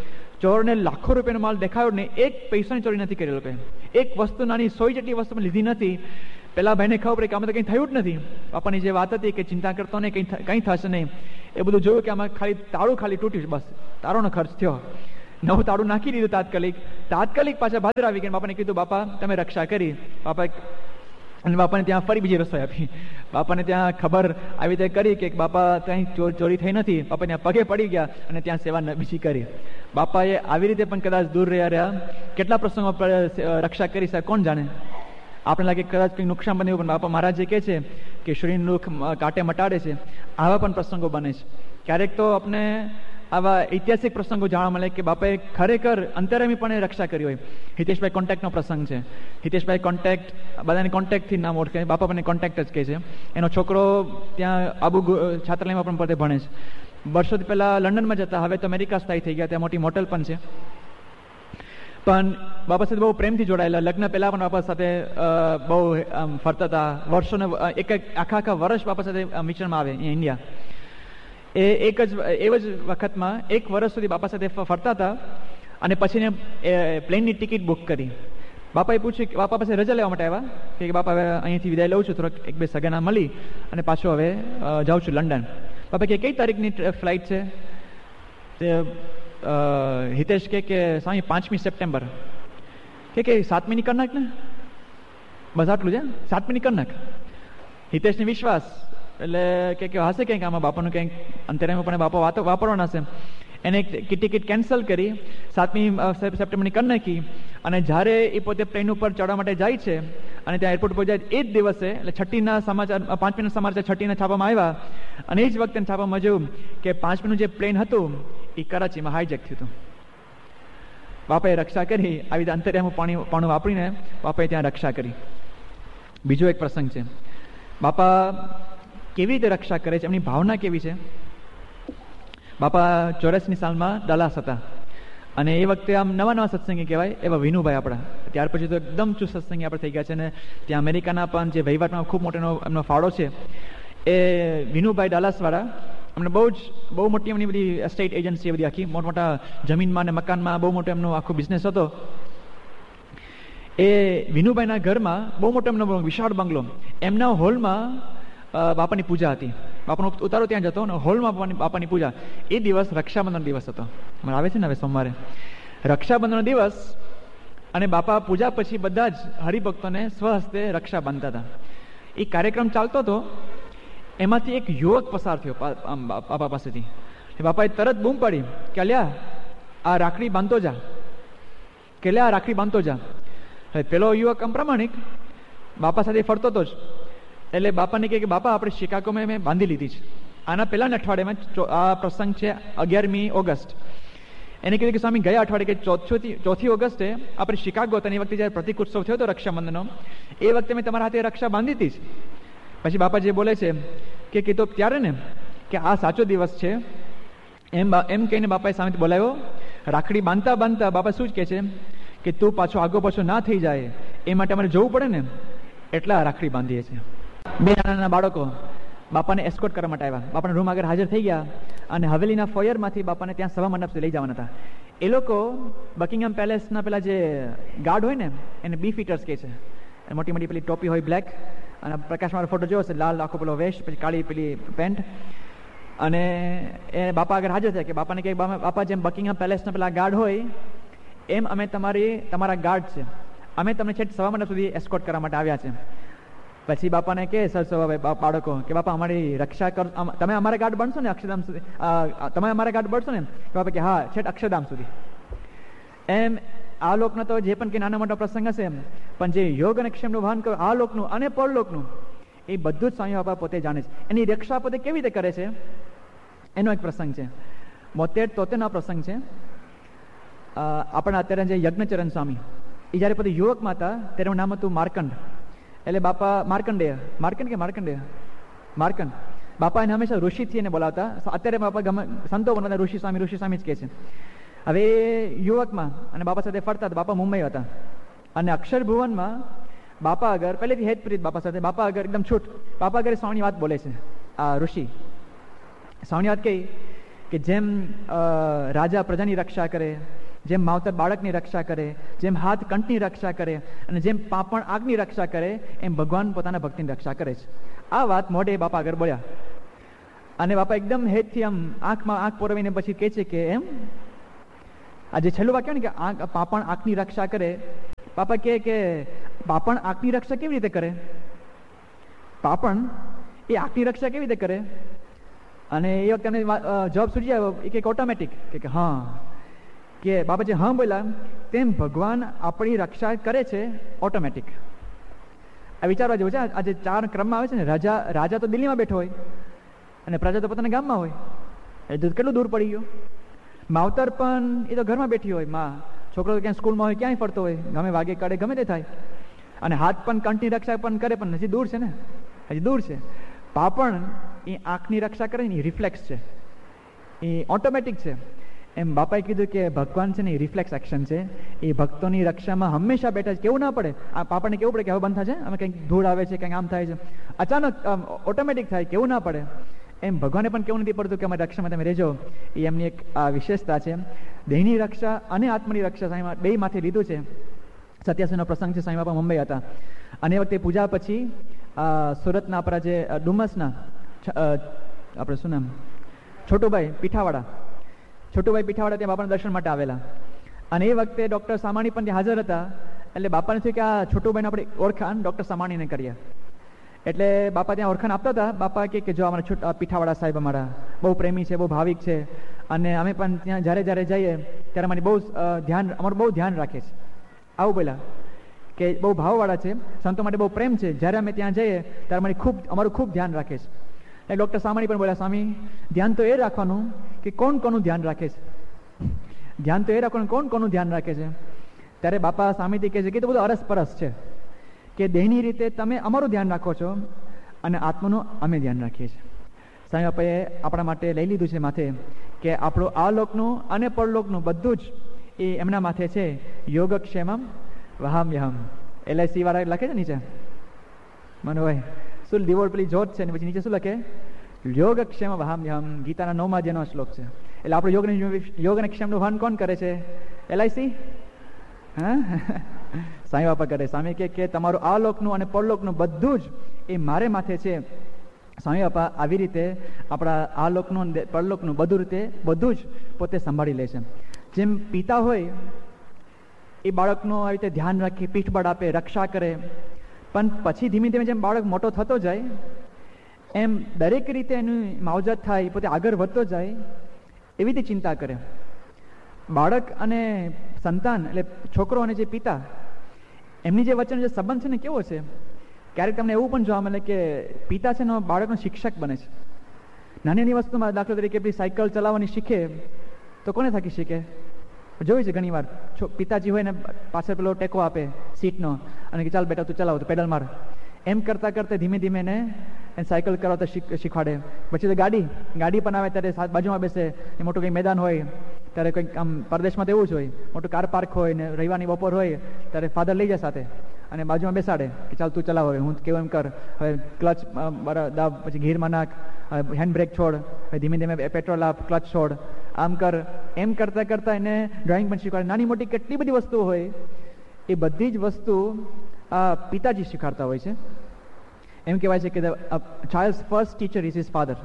ચોરને લાખો રૂપિયાનો માલ દેખાયો ને એક પૈસાની ચોરી નથી કરી લોકોએ, એક વસ્તુ નાની સોય જેટલી વસ્તુ લીધી નથી. પેલા ભાઈને ખબર પડે કે આમાં તો કંઈ થયું જ નથી. બાપાની જે વાત હતી કે ચિંતા કરતો નહીં, કંઈ કંઈ થશે નહીં, એ બધું જોયું કે આમાં ખાલી તાળું ખાલી તૂટ્યું, બસ તારોનો ખર્ચ થયો. નવું તાળું નાખી દીધું તાત્કાલિક. તાત્કાલિક પાછા ભાદર આવી ગયા. બાપાને કીધું બાપા તમે રક્ષા કરી. બાપા અને બાપાને ત્યાં ફરી બીજી રસોઈ આપી. બાપાને ત્યાં ખબર આવી રીતે કરી કે બાપા ત્યાં ચોરી થઈ નથી. બાપા ત્યાં પગે પડી ગયા અને ત્યાં સેવા બીજી કરી. બાપાએ આવી રીતે પણ કદાચ દૂર રહ્યા રહ્યા કેટલા પ્રસંગોમાં રક્ષા કરી સાહેબ કોણ જાણે. આપણે લાગે કદાચ કંઈક નુકસાન બન્યું, પણ બાપા મહારાજ જે કહે છે કે શરીરનું દુઃખ કાંટે મટાડે છે, આવા પણ પ્રસંગો બને છે. ક્યારેક તો આપણે આવા ઐતિહાસિક પ્રસંગો જાણવા મળે કે બાપાએ ખરેખર અંતરેમી પણ રક્ષા કરી હોય. હિતેશભાઈ કોન્ટેક્ટનો પ્રસંગ છે. હિતેશભાઈ કોન્ટેક્ટ બધાને કોન્ટેક્ટથી નામ ઓળખે, બાપા મને કોન્ટેક્ટ જ કહે છે. એનો છોકરો ત્યાં આબુ છાત્રાલયમાં પણ પોતે ભણે છે. વર્ષોથી પહેલાં લંડનમાં જતા, હવે તો અમેરિકા સ્થાયી થઈ ગયા, ત્યાં મોટી મોટેલ પણ છે. પણ બાપા સાથે બહુ પ્રેમથી જોડાયેલા. લગ્ન પહેલાં પણ બાપા સાથે બહુ ફરતા હતા. વર્ષોને એક આખા આખા વર્ષ બાપા સાથે મિશ્રણમાં આવે અહીંયા ઇન્ડિયા. એ એક જ એવ જ વખતમાં એક વર્ષ સુધી બાપા સાથે ફરતા હતા અને પછીને પ્લેનની ટિકિટ બુક કરી. બાપાએ પૂછ્યું કે બાપા પાસે રજા લેવા માટે આવ્યા કે બાપા હવે અહીંયાથી વિદાય લઉં છું, થોડોક એક બે સગાના મળી અને પાછો હવે જાઉં છું લંડન. બાપા કે કઈ તારીખની ફ્લાઇટ છે? તે હિતેશ કે કે સ્વામી પાંચમી સપ્ટેમ્બર. કે કે સાતમીની કરી નાખ ને, બસ આટલું છે, સાતમીની કરી નાખ. હિતેશને વિશ્વાસ એટલે કે હશે કંઈક આમાં બાપાનું કંઈક અંતરેમાં પણ બાપા વાતો વાપરવાના હશે. એને ટિકિટ કેન્સલ કરી, સાતમી સપ્ટેમ્બરની કરી નાખી. અને જ્યારે એ પોતે પ્લેન ઉપર ચડવા માટે જાય છે અને ત્યાં એરપોર્ટ પર જાય એ જ દિવસે એટલે છઠ્ઠીના સમાચાર પાંચમીના સમાચાર છઠ્ઠીના છાપામાં આવ્યા અને એ જ વખતે છાપામાં જોયું કે પાંચમીનું જે પ્લેન હતું એ કરાચીમાં હાઈજેક થયું હતું. બાપાએ રક્ષા કરી. આવી રીતે અંતરિયામાં પાણી પાણી વાપરીને બાપાએ ત્યાં રક્ષા કરી. બીજો એક પ્રસંગ છે. બાપા કેવી રીતે રક્ષા કરે છે, એમની ભાવના કેવી છે. બાપા ચોરાસીની સાલમાં ડલાસ હતા અને એ વખતે આમ નવા નવા સત્સંગી કહેવાય એવા વિનુભાઈ આપણા. ત્યાર પછી તો એકદમ ચુસ્ત સત્સંગી આપણે થઈ ગયા છે અને ત્યાં અમેરિકાના પણ જે વહીવટમાં ખૂબ મોટો એમનો ફાળો છે. એ વિનુભાઈ ડલાસવાળા અમને બહુ જ બહુ મોટી એમની બધી એસ્ટેટ એજન્સી બધી આખી મોટા મોટા જમીનમાં અને મકાનમાં બહુ મોટો એમનો આખો બિઝનેસ હતો. એ વિનુભાઈના ઘરમાં બહુ મોટો એમનો વિશાળ બંગલો, એમના હોલમાં બાપાની પૂજા હતી. બાપાનો ઉતારો ત્યાં જતો અને હોલમાં બાપાની બાપાની પૂજા. એ દિવસ રક્ષાબંધનનો દિવસ હતો. મને આવે છે ને હવે સોમવારે રક્ષાબંધનનો દિવસ અને બાપા પૂજા પછી બધા જ હરિભક્તોને સ્વહસ્તે રક્ષા બાંધતા હતા. એ કાર્યક્રમ ચાલતો હતો. એમાંથી એક યુવક પસાર થયો બાપા પાસેથી. બાપાએ તરત બૂમ પાડી કે અલ્યા આ રાખડી બાંધતો જા, કે લ્યા આ રાખડી બાંધતો જા. હવે પેલો યુવક આમ પ્રમાણિક બાપા સાથે ફરતો હતો જ. એટલે બાપાને કહે કે બાપા આપણે શિકાગોમાં મેં બાંધી લીધી છે. આના પહેલાના અઠવાડિયામાં આ પ્રસંગ છે અગિયારમી ઓગસ્ટ. એને કીધું કે સ્વામી ગયા અઠવાડિયે કે ચોથી ચોથી ઓગસ્ટે આપણે શિકાગો હતા. એ વખતે જ્યારે પ્રતિક ઉત્સવ થયો હતો રક્ષાબંધનનો, એ વખતે મેં તમારા હાથે રક્ષા બાંધી હતી જ. પછી બાપા જે બોલે છે કે કીધું ત્યારે ને કે આ સાચો દિવસ છે એમ એમ કહીને બાપાએ સામેથી બોલાવ્યો. રાખડી બાંધતા બાંધતા બાપા શું જ કહે છે કે તું પાછો આગો પાછો ના થઈ જાય એ માટે અમારે જવું પડે ને એટલા રાખડી બાંધીએ છીએ. બે નાના નાના બાળકો બાપાને એસ્કોર્ટ કરવા માટે આવ્યા. બાપાના રૂમ આગળ હાજર થઈ ગયા અને હવેલીના ફોયરમાંથી બાપાને ત્યાં સભા મંડપ સુધી લઈ જવાના હતા. એ લોકો બકિંગહામ પેલેસના પેલા જે ગાર્ડ હોય ને એને બી ફીટર્સ કહે છે. મોટી મોટી પેલી ટોપી હોય બ્લેક અને પ્રકાશમાં ફોટો જોયો છે, લાલ આખો પેલો વેસ્ટ, પછી કાળી પેલી પેન્ટ. અને એ બાપા આગળ હાજર થયા કે બાપાને કહે બાપા જેમ બકિંગહામ પેલેસના પેલા ગાર્ડ હોય એમ અમે તમારી તમારા ગાર્ડ છે, અમે તમને છેક સભા મંડપ સુધી એસ્કોર્ટ કરવા માટે આવ્યા છે. પછી બાપાને કહે સર સવાભાઈ બાળકો કે બાપા અમારી રક્ષા કર, તમે અમારા ગાર્ડ બનશો ને અક્ષરધામ સુધી, તમે અમારા ગાર્ડ બનશો ને? બાપા કે હા છેક અક્ષરધામ સુધી. એમ આ લોકનો તો જે પણ કે નાના મોટા પ્રસંગ હશે એમ, પણ જે યોગ અને ક્ષેમનું વહન કરો આ લોકનું અને પરલોકનું એ બધું જ સ્વામી બાપા પોતે જાણે છે. એની રક્ષા પોતે કેવી રીતે કરે છે એનો એક પ્રસંગ છે. બોતેર તોતેરનો પ્રસંગ છે. આપણા અત્યારે જે યજ્ઞચરણ સ્વામી એ જ્યારે પોતે યુવકમાં હતા તેનું નામ હતું માર્કંડ. એટલે બાપા માર્કંડેય માર્કંડ કે માર્કંડેય માર્કંડ બાપા એને હંમેશા ઋષિથી એને બોલાવતા. અત્યારે બાપા ગમે સંતો બનતા ઋષિ સ્વામી ઋષિ સ્વામી જ કહે છે. હવે યુવકમાં અને બાપા સાથે ફરતા હતા. બાપા મુંબઈ હતા અને અક્ષર ભુવનમાં બાપા આગળ પહેલેથી હેત પ્રીત બાપા સાથે બાપા આગળ એકદમ છૂટ બાપા આગળ સ્વામી વાત બોલે છે. આ ઋષિ સ્વામી વાત કહી કે જેમ રાજા પ્રજાની રક્ષા કરે જેમ માવતર બાળકની રક્ષા કરે, જેમ હાથ કંઠની રક્ષા કરે અને જેમ પાંપણ આગની રક્ષા કરે, એમ ભગવાન પોતાના ભક્તિની રક્ષા કરે છે. આ વાત મોઢે બાપા આગળ બોલ્યા અને બાપા એકદમ હેતથી આમ આંખમાં આંખ પોરવીને પછી કહે છે કે એમ આ જે છેલ્લું વાક્ય ને કે આંખ પાંપણ આંખની રક્ષા કરે, બાપા કહે કે પાંપણ આંખની રક્ષા કેવી રીતે કરે? પાંપણ એ આંખની રક્ષા કેવી રીતે કરે? અને એ વખતે અમને જવાબ સૂજી આવ્યો કે ઓટોમેટિક કે હા, કે બાપા જે હા બોલ્યા તેમ ભગવાન આપણી રક્ષા કરે છે ઓટોમેટિક. આ વિચારવા જેવું છે. આજે ચાર ક્રમમાં આવે છે ને, રાજા રાજા તો દિલ્હીમાં બેઠો હોય અને પ્રજા તો પોતાના ગામમાં હોય, એ તો કેટલું દૂર પડી ગયું. માવતર પણ એ તો ઘરમાં બેઠી હોય, માં છોકરો તો ક્યાંય સ્કૂલમાં હોય, ક્યાંય ફરતો હોય, ગમે વાગે કાઢે, ગમે તે થાય. અને હાથ પણ કંઠની રક્ષા પણ કરે, પણ હજી દૂર છે ને, હજી દૂર છે. પાપણ એ આંખની રક્ષા કરે ને, એ રિફ્લેક્સ છે, એ ઓટોમેટિક છે. એમ બાપાએ કીધું કે ભગવાન છે ને એ રિફ્લેક્સ એક્શન છે, એ ભક્તોની રક્ષામાં હંમેશા બેઠા છે. કેવું ના પડે, આ પાપણને કેવું પડે કે હવે બંધ થાય છે, અમે કંઈક ધૂળ આવે છે, કંઈક આમ થાય છે, અચાનક ઓટોમેટિક થાય, કેવું ના પડે. એમ ભગવાને પણ કેવું નથી પડતું કે અમારી રક્ષામાં તમે રહેજો. એ એમની એક વિશેષતા છે. દેહની રક્ષા અને આત્મની રક્ષા સાંઈ બે માથે લીધું છે. સત્યાસીનો પ્રસંગ છે, સાંઈ બાપા મુંબઈ હતા અને એ વખતે પૂજા પછી સુરતના આપણા જે ડુમસના આપણે શું નામ છોટુભાઈ પીઠાવાડા છોટુભાઈ પીઠાવાડા ત્યાં બાપાના દર્શન માટે આવેલા અને એ વખતે ડૉક્ટર સામાણી પણ ત્યાં હાજર હતા. એટલે બાપાને થયું કે આ છોટુભાઈને આપણે ઓળખાણ ડૉક્ટર સામાણીને કરીએ. એટલે બાપા ત્યાં ઓળખાણ આપતા હતા. બાપા કે જો અમારા છોટા પીઠાવાડા સાહેબ અમારા બહુ પ્રેમી છે, બહુ ભાવિક છે અને અમે પણ ત્યાં જ્યારે જ્યારે જઈએ ત્યારે અમારી બહુ ધ્યાન અમારું બહુ ધ્યાન રાખે છે. આવું બોલ્યા કે બહુ ભાવવાળા છે, સંતો માટે બહુ પ્રેમ છે, જ્યારે અમે ત્યાં જઈએ ત્યારે અમારી ખૂબ અમારું ખૂબ ધ્યાન રાખે છે. એટલે ડૉક્ટર સામાણી પણ બોલ્યા, સ્વામી ધ્યાન તો એ રાખવાનું કે કોણ કોનું ધ્યાન રાખે છે, ધ્યાન તો એ રાખવાનું કોણ કોનું ધ્યાન રાખે છે. ત્યારે બાપા સામેથી કહે છે કે તો બધું અરસપરસ છે, કે દેહની રીતે તમે અમારું ધ્યાન રાખો છો અને આત્માનું અમે ધ્યાન રાખીએ છીએ. સાંઈ બાપાએ આપણા માટે લઈ લીધું છે માથે કે આપણું આ લોકનું અને પરલોકનું બધું જ એ એમના માથે છે. યોગક્ષેમમ વહામ્યહમ. એલઆઈસી વાળા લખે છે નીચે મને હોય શું દીવોળ પેલી જોત છે ને પછી નીચે શું લખે? યોગક્ષેમ વહામ્યહમ. ગીતાના નવમા જેનો શ્લોક છે. એટલે આપણું યોગ યોગ અને ક્ષેમનું વહન કોણ કરે છે? એલઆઈસી. હા, સાંઈ બાપા કરે. સ્વામી કે કે તમારું આ લોકનું અને પરલોકનું બધું જ એ મારે માથે છે. સ્વામી બાપા આવી રીતે આપણા આ લોકનું અને પરલોકનું બધું રીતે બધું જ પોતે સંભાળી લે છે. જેમ પિતા હોય એ બાળકનું આવી રીતે ધ્યાન રાખી, પીઠબળ આપે, રક્ષા કરે, પણ પછી ધીમે ધીમે જેમ બાળક મોટો થતો જાય એમ દરેક રીતે એનું માવજત થાય, પોતે આગળ વધતો જાય એવી રીતે ચિંતા કરે. બાળક અને સંતાન એટલે છોકરો અને જે પિતા એમની જે વચ્ચેનો જે સંબંધ છે ને કેવો છે, ક્યારેક તમને એવું પણ જોવા મળે કે પિતા છે ને બાળકનો શિક્ષક બને છે. નાની નાની વસ્તુમાં દાખલા તરીકે પેલી સાયકલ ચલાવવાની શીખે તો કોને થકી શીખે? જોયું છે ઘણી વાર પિતાજી હોય ને પાછળ પેલો ટેકો આપે સીટનો અને કે ચાલ બેટા તું ચલાવ તો પેડલ માર. એમ કરતાં કરતાં ધીમે ધીમે એને સાયકલ કરાવતા શીખવાડે. પછી તો ગાડી ગાડી પણ આવે ત્યારે બાજુમાં બેસે. એ મોટું કંઈ મેદાન હોય ત્યારે કંઈક આમ પરદેશમાં તો એવું જ હોય, મોટું કાર પાર્ક હોય ને રવિવારની બપોર હોય ત્યારે ફાધર લઈ જાય સાથે અને બાજુમાં બેસાડે કે ચાલ તું ચલાવ, હવે હું કેવું એમ કર, હવે ક્લચ દાબ, પછી ગીરમાં નાખ, હેન્ડ બ્રેક છોડ, હવે ધીમે ધીમે પેટ્રોલ આપ, ક્લચ છોડ, આમ કર. એમ કરતાં કરતાં એને ડ્રોઈંગ પણ શીખવાડે. નાની મોટી કેટલી બધી વસ્તુઓ હોય એ બધી જ વસ્તુ આ પિતાજી શીખવાડતા હોય છે. એમ કહેવાય છે કે the childs first teacher is his father.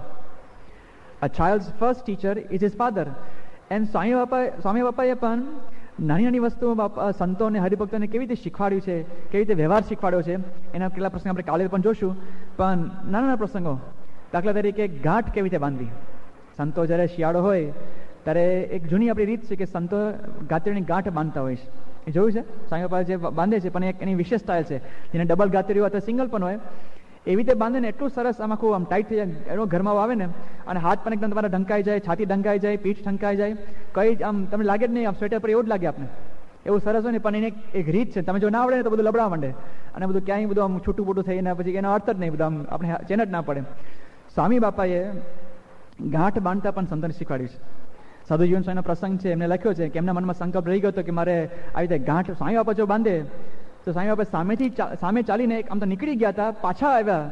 A childs first teacher is his father. એમ સ્વામી બાપા સ્વામી બાપાએ પણ નાની નાની વસ્તુઓ બાપા સંતો અને હરિભક્તોને કેવી રીતે શીખવાડ્યું છે, કેવી રીતે વ્યવહાર શીખવાડ્યો છે, એના કેટલા પ્રસંગ આપણે કાલે પણ જોશું. પણ નાના નાના પ્રસંગો, દાખલા તરીકે ગાંઠ કેવી રીતે બાંધવી. સંતો જ્યારે શિયાળો હોય ત્યારે એક જૂની આપણી રીત છે કે સંતો ગાત્રીની ગાંઠ બાંધતા હોય છે. એ જોયું છે સ્વામી બાપા જે બાંધે છે, પણ એક એની વિશેષ સ્ટાઇલ છે. જેને ડબલ ગાત્રી હોય અથવા સિંગલ પણ હોય એવી રીતે બાંધે ને એટલું સરસ આમ આખું આમ ટાઈટ થઈ જાય, એનો ઘરમાં આવે ને અને હાથ પણ એકદમ તમારા ઢંકાઈ જાય, છાતી ઢંકાઈ જાય, પીઠ ઢંકાઈ જાય, કઈ આમ તમને લાગે જ નહીં આમ સ્વેટર પર એવું જ લાગે આપને, એવું સરસ હોય ને. પણ એને એક રીત છે, તમે જો ના આવડે ને તો બધું લબડા માંડે અને બધું ક્યાંય બધું આમ છૂટું પૂટું થઈને પછી એનો અર્થ જ નહીં, બધું આમ આપણે ચેન જ ના પડે. સ્વામી બાપાએ ગાંઠ બાંધતા પણ સંતોને શીખવાડ્યું છે. સાધુ જીવન સ્વામીનો પ્રસંગ છે, એમને લખ્યો છે કે એમના મનમાં સંકલ્પ રહી ગયો હતો કે મારે આવી રીતે ગાંઠ સ્વામી બાપા જો બાંધે તો સ્વામી બાપા સામેથી સામે ચાલીને આમ તો નીકળી ગયા હતા, પાછા આવ્યા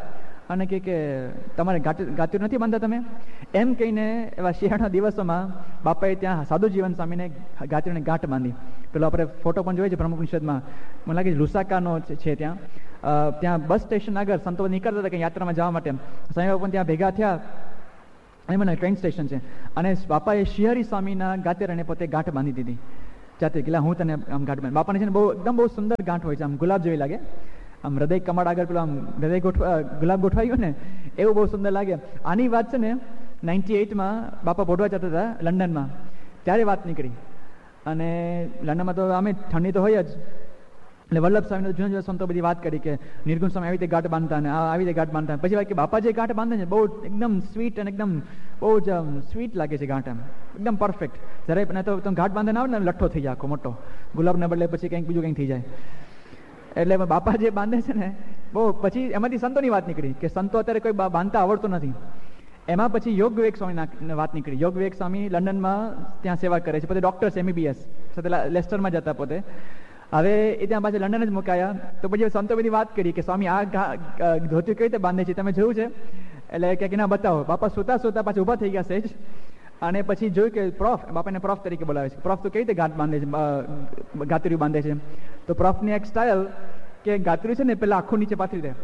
અને કે કે તમારે ગાત્યું નથી બાંધતા તમે? એમ કહીને એવા શિયાળાના દિવસોમાં બાપાએ ત્યાં સાધુ જીવન સ્વામીને ગાત્રીને ગાંઠ બાંધી. પેલો આપણે ફોટો પણ જોઈએ છે બ્રહ્મોપનિષદમાં, મને લાગે છે લુસાકાનો છે. ત્યાં ત્યાં બસ સ્ટેશન આગળ સંતો નીકળતા હતા કે યાત્રામાં જવા માટે, સ્વામી બાપા ત્યાં ભેગા થયા. અને મને ટ્રેન સ્ટેશન છે, અને બાપાએ શિયારી સ્વામીના ગાતેરાને પોતે ગાંઠ બાંધી દીધી જાતે. ગયેલા હું તને આમ ગાંઠ બાંધી. બાપાને છે ને બહુ એકદમ બહુ સુંદર ગાંઠ હોય છે, આમ ગુલાબ જેવી લાગે. આમ હૃદય કમળ આગળ પેલો આમ હૃદય ગોઠવા ગુલાબ ગોઠવાયું ને એવું બહુ સુંદર લાગે. આની વાત છે ને નાઇન્ટી એઇટમાં બાપા બોડવા જતા હતા લંડનમાં, ત્યારે વાત નીકળી. અને લંડનમાં તો અમે ઠંડી તો હોય જ, એટલે વલ્લભ સ્વામીને જુદા જુદા સંતો બધી વાત કરી કે નિર્ગુણ સ્વામી આવી રીતે ગાંઠ બાંધતા ને આવી રીતે ગાંઠ બાંધતા. પછી વાત કે બાપા જે ગાંઠ બાંધે છે બહુ એકદમ સ્વીટ અને એકદમ બહુ જ સ્વીટ લાગે છે ગાંઠ, એમ એકદમ પરફેક્ટ. જરાય તો તમે ગાંઠ બાંધે ના આવે ને લઠ્ઠો થઈ જાય આખો મોટો, ગુલાબના બદલે પછી કંઈક બીજું કંઈક થઈ જાય. એટલે બાપા જે બાંધે છે ને બહુ, પછી એમાંથી સંતોની વાત નીકળી કે સંતો અત્યારે કોઈ બાંધતા આવડતું નથી. એમાં પછી યોગ વિવેક સ્વામી વાત નીકળી. યોગ વિવેક સ્વામી લંડનમાં ત્યાં સેવા કરે છે, પોતે ડૉક્ટર છે, એમબીબીએસ સાથે લેસ્ટરમાં જતા પોતે. હવે એ ત્યાં પાછા લંડન જ મુકાયા. તો પછી સંતો બધી વાત કરી કે સ્વામી આ ધોતી કઈ રીતે બાંધે છે, તમે જોયું છે? એટલે કે ના બતાવો. બાપા સુતા સુતા પાછા ઊભા થઈ ગયા સહેજ, અને પછી જોયું કે પ્રોફ, બાપાને પ્રોફ તરીકે બોલાવે છે, પ્રોફ તો કેવી રીતે ગાંઠ બાંધે છે, ગાતરીઓ બાંધે છે. તો પ્રોફની એક સ્ટાઇલ કે ગાતરી છે ને પેલા આખું નીચે પાથરી દે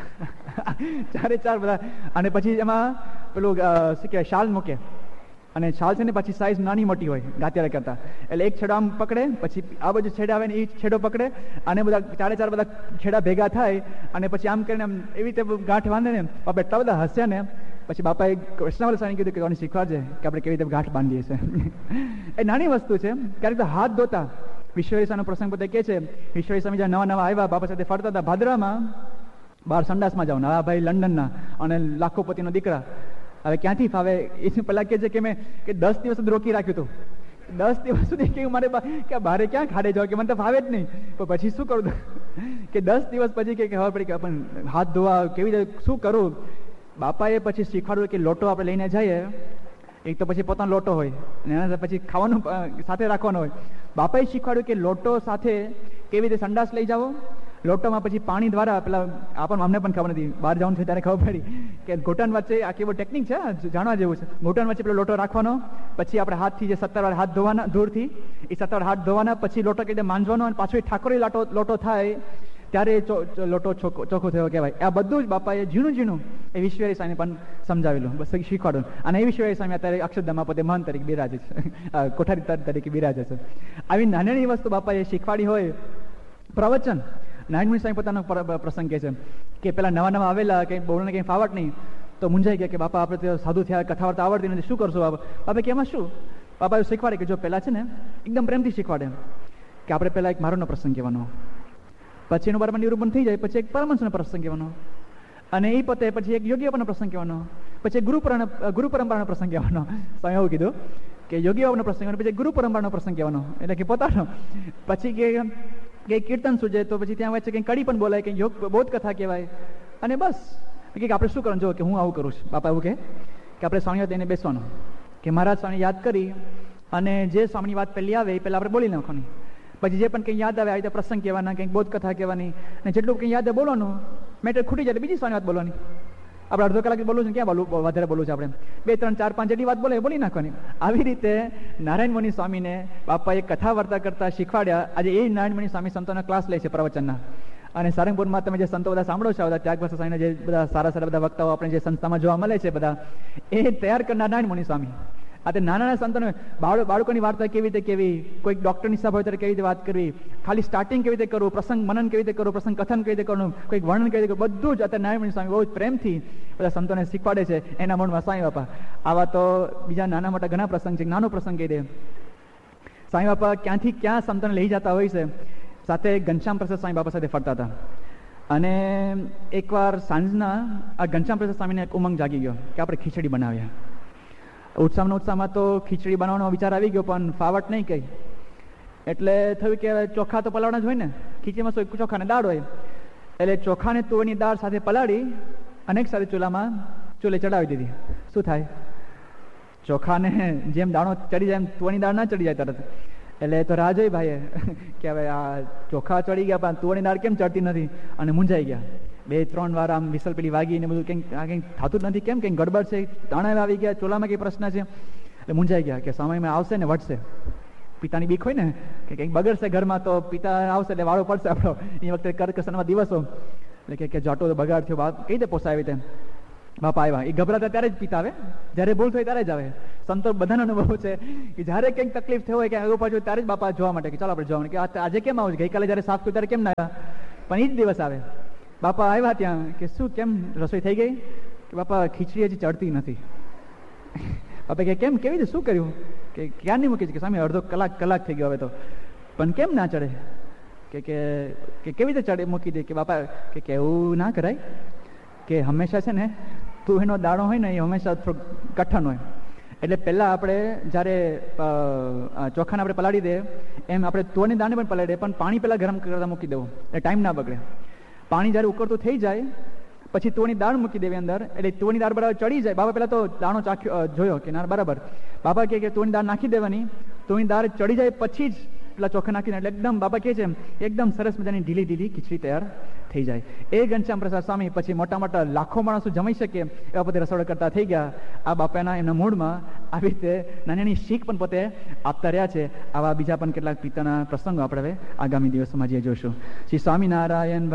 ચારે ચાર બધા, અને પછી એમાં પેલું શું કહેવાય શાલ મૂકે, અને શાલ છે ને પછી સાઈઝ નાની મોટી હોય ગાંતિયારા કરતા. એટલે એક છેડો આમ પકડે, પછી આ બાજુ છેડા આવે ને એ છેડો પકડે, અને બધા ચારે ચાર બધા છેડા ભેગા થાય, અને પછી આમ કરીને આમ એવી રીતે ગાંઠ બાંધે ને. બાપા એટલા બધા હસ્યા ને, પછી બાપાએ કૃષ્ણાવલ સાની કીધું કે તને શીખવાડજે કે આપણે કેવી રીતે ગાંઠ બાંધીએ છીએ. એ નાની વસ્તુ છે. ક્યારેક તો હાથ ધોતા વિશ્વેશ્વરનો પ્રસંગ પોતે કહે છે, વિશ્વેશ્વર સ્વામી જ્યાં નવા નવા આવ્યા બાપા સાથે ફરતા હતા ભાદરામાં, બહાર સંડાસમાં જાઓ. આ ભાઈ લંડનના અને લાખોપતિનો દીકરા, હવે ક્યાંથી ફાવે? એ પેલા કે છે કે મેં કે દસ દિવસ સુધી રોકી રાખ્યું હતું, દસ દિવસ સુધી કે મારે કે બારે ક્યાં ખાડે જાવ કે મને તો ફાવે જ નહીં. પણ પછી શું કરું કે દસ દિવસ પછી કે ખબર પડી કે પણ હાથ ધોવા કેવી રીતે શું કરું. બાપાએ પછી શીખવાડ્યું કે લોટો આપણે લઈને જઈએ, એક તો પછી પોતાનો લોટો હોય અને એના પછી ખાવાનું સાથે રાખવાનો હોય. બાપાએ શીખવાડ્યું કે લોટો સાથે કેવી રીતે સંડાસ લઈ જાઓ. લોટોમાં પછી પાણી દ્વારા પેલા આપણને અમને પણ ખબર નથી, બહાર જવાનું છે ત્યારે ખબર પડી કે ઘૂંટણ વચ્ચે આ કેવો ટેકનિક છે, જાણવા જેવું છે. ઘૂંટણ વચ્ચે પેલો લોટો રાખવાનો, પછી આપણે હાથથી જે સત્તર વાર હાથ ધોવાના દૂરથી, એ સત્તર હાથ ધોવાના, પછી લોટો કઈ રીતે માંજવાનો, અને પાછો એ ઠાકોરી લોટો લોટો થાય ત્યારે લોટો ચોખ્ખો થયો કહેવાય. આ બધું જ બાપાએ ઝીણું ઝીણું એ વિશ્વેશ્વર સ્વામી પણ સમજાવેલું, બસ શીખવાડું. અને એ વિશ્વેશ્વર સ્વામી અત્યારે અક્ષરધામમાં પોતે મહંત તરીકે બિરાજે છે, કોઠારી તરીકે બિરાજે છે. આવી નાની નાની વસ્તુ બાપાએ શીખવાડી હોય. પ્રવચન નારાયણ સ્વામી પોતાનો પ્રસંગ કહે છે કે પેલા નવા નવા આવેલા કંઈ બોલને કંઈ ફાવટ નહીં, તો મૂંઝાઈ ગયા કે બાપા આપણે સાધુ થયા, કથા વાર્તા આવડતી નથી, શું કરશું બાપા? બાપા કે એમાં શું? બાપા શીખવાડે કે જો પહેલાં છે ને એકદમ પ્રેમથી શીખવાડે કે આપણે પહેલાં એક મારોનો પ્રસંગ કહેવાનો, પછી એનું બરાબર નિરૂપણ થઈ જાય, પછી એક પરમહંસનો પ્રસંગ કહેવાનો, અને એ પતે પછી એક યોગીઓનો પ્રસંગ કહેવાનો, પછી ગુરુ ગુરુ પરંપરાનો પ્રસંગ કહેવાનો. સ્વામી એવું કીધું કે યોગીઓનો પ્રસંગ, પછી ગુરુ પરંપરાનો પ્રસંગ કહેવાનો, એટલે કે પોતાનો. પછી કે કંઈ કીર્તન સૂજે તો પછી ત્યાં વચ્ચે કંઈ કડી પણ બોલાય, કંઈ યોગ બોધ કથા કહેવાય, અને બસ કે આપણે શું કરવાનું. જો કે હું આવું કરું છું. બાપા એવું કહે કે આપણે સ્વામીઓ તેને બેસવાનું, કે મહારાજ સ્વામી યાદ કરી, અને જે સ્વામીની વાત પહેલી આવે એ પહેલાં આપણે બોલી નાખવાની, પછી જે પણ કંઈ યાદ આવે આ રીતે પ્રસંગ કહેવાના, કંઈક બોધ કથા કહેવાની, અને જેટલું કંઈ યાદ આવે બોલવાનું. મેટર ખૂટી જાય બીજી સ્વામી વાત બોલવાની. આપણે અડધો કલાક બોલવું છે, ક્યાં બોલવું વધારે બોલવું છે? આપણે બે ત્રણ ચાર પાંચ જેટલી વાત બોલે બોલી નાખવાની. આવી રીતે નારાયણ મુનિ સ્વામીને બાપાએ કથા વાર્તા કરતા શીખવાડ્યા. આજે એ નારાયણ મુનિ સ્વામી સંતોના ક્લાસ લે છે પ્રવચનના. અને સારંગપુરમાં તમે જે સંતો બધા સાંભળો છો, બધા ત્યાગ ભાષા સ્વામીના જે બધા સારા સારા બધા વક્તાઓ આપણે જે સંસ્થામાં જોવા મળે છે, બધા એ તૈયાર કરનાર નારાયણ મુનિ સ્વામી. આ તે નાના નાના સંતોને બાળ બાળકોની વાર્તા કેવી રીતે કેવી, કોઈક ડૉક્ટરની સભા હોય ત્યારે કેવી રીતે વાત કરવી, ખાલી સ્ટાર્ટિંગ કેવી રીતે કરવું, પ્રસંગ મનન કેવી રીતે કરવું, પ્રસંગ કથન કેવી રીતે કરવું, કોઈક વર્ણન કેવી રીતે કરવું, બધું જ અત્યારે નારાયણ સ્વામી બહુ જ પ્રેમથી બધા સંતોને શીખવાડે છે. એના મનમાં સ્વામી બાપા આવા તો બીજા નાના મોટા ઘણા પ્રસંગ છે. નાનો પ્રસંગ કહી દે, સ્વામી બાપા ક્યાંથી ક્યાં સંતોને લઈ જતા હોય છે. સાથે ઘનશ્યામ પ્રસાદ સ્વામી બાપા સાથે ફરતા હતા, અને એકવાર સાંજના આ ઘનશ્યામ પ્રસાદ સ્વામીને એક ઉમંગ જાગી ગયો કે આપણે ખીચડી બનાવ્યા. ઉત્સાહના ઉત્સાહમાં તો ખીચડી બનાવવાનો વિચાર આવી ગયો, પણ ફાવટ નહીં કઈ. એટલે થયું કે ચોખા તો પલાળવાના જ હોય ને, ખીચડીમાં શું ચોખા ને દાળ હોય, એટલે ચોખાને તુવેરની દાળ સાથે પલાળી અનેક સાથે ચૂલામાં ચૂલે ચડાવી દીધી. શું થાય? ચોખાને જેમ દાણો ચડી જાય એમ તુવેરની દાળ ના ચડી જાય તરત. એટલે તો રાહ જોઈ ભાઈએ કે હવે આ ચોખા ચડી ગયા પણ તુવેરની દાળ કેમ ચડતી નથી, અને મૂંઝાઈ ગયા. બે ત્રણ વાર આમ વિસલ પેલી વાગી ને બધું કંઈક આ કંઈક થતું જ નથી, કેમ કંઈક ગડબડ છે, તણાવ આવી ગયા, ચોલામાં કંઈ પ્રશ્ન છે, એટલે મૂંઝાઈ ગયા કે સમયમાં આવશે ને વટશે. પિતાની બીક હોય ને કે કંઈક બગડશે ઘરમાં તો પિતા આવશે એટલે વાળો પડશે આપણો. એ વખતે કરકસનમાં દિવસો એટલે કે જાટો બગાડ થયો, બાપ કઈ રીતે પોસાય તેમ. બાપા આવ્યા, એ ગભરાતા ત્યારે જ પિતા આવે, જ્યારે ભૂલ થાય ત્યારે જ આવે. સંતો બધાનો અનુભવ છે કે જ્યારે કંઈક તકલીફ થયો હોય કે આગળ પાછું ત્યારે જ બાપા જોવા માટે કે ચાલો આપણે જોવા કે આજે કેમ આવું, ગઈકાલે જ્યારે સાફ કર્યું ત્યારે કેમ ના આવ્યા, પણ એ જ દિવસ આવે. બાપા આવ્યા ત્યાં કે શું કેમ રસોઈ થઈ ગઈ, કે બાપા ખીચડી હજી ચડતી નથી. બાપા કે કેમ, કેવી રીતે, શું કર્યું, કે ક્યાં નહીં મૂકી છે, કે સામે અડધો કલાક કલાક થઈ ગયો હવે તો, પણ કેમ ના ચડે, કે કે કેવી રીતે ચડે મૂકી દે. કે બાપા કે એવું ના કરાય, કે હંમેશા છે ને તુવેરનો દાણો હોય ને એ હંમેશા થોડુંક કઠણ હોય, એટલે પહેલાં આપણે જ્યારે ચોખાને આપણે પલાળી દે એમ આપણે તુવેરની દાળને પણ પલાળી દે, પણ પાણી પહેલાં ગરમ કરતા મૂકી દેવું એટલે ટાઈમ ના બગડે. પાણી જ્યારે ઉકળતું થઈ જાય પછી તુવેરની દાળ મૂકી દેવી અંદર, એટલે તુવેરની દાળ બરાબર ચડી જાય. બાબા પહેલાં તો દાણો ચાખ્યો જોયો કે ના બરાબર, બાબા કહે કે તુવેરની દાળ નાખી દેવાની, તુવેરની દાળ ચડી જાય પછી જ પેલા ચોખા નાખીને એટલે એકદમ બાબા કહે છે એકદમ સરસ મજાની ઢીલી ઢીલી ખીચડી તૈયાર થઈ જાય. એ ઘનશ્યામ પ્રસાદ સ્વામી પછી મોટા મોટા લાખો માણસો જમી શકે એવા પોતે રસોડા કરતા થઈ ગયા. આ બાપાના એમના મૂળમાં આવી રીતે નાની નાની શીખ પણ પોતે આપતા રહ્યા છે. આવા બીજા પણ કેટલાક પિતાના પ્રસંગો આપણે હવે આગામી દિવસોમાં જે જોઈશું. શ્રી સ્વામિનારાયણ.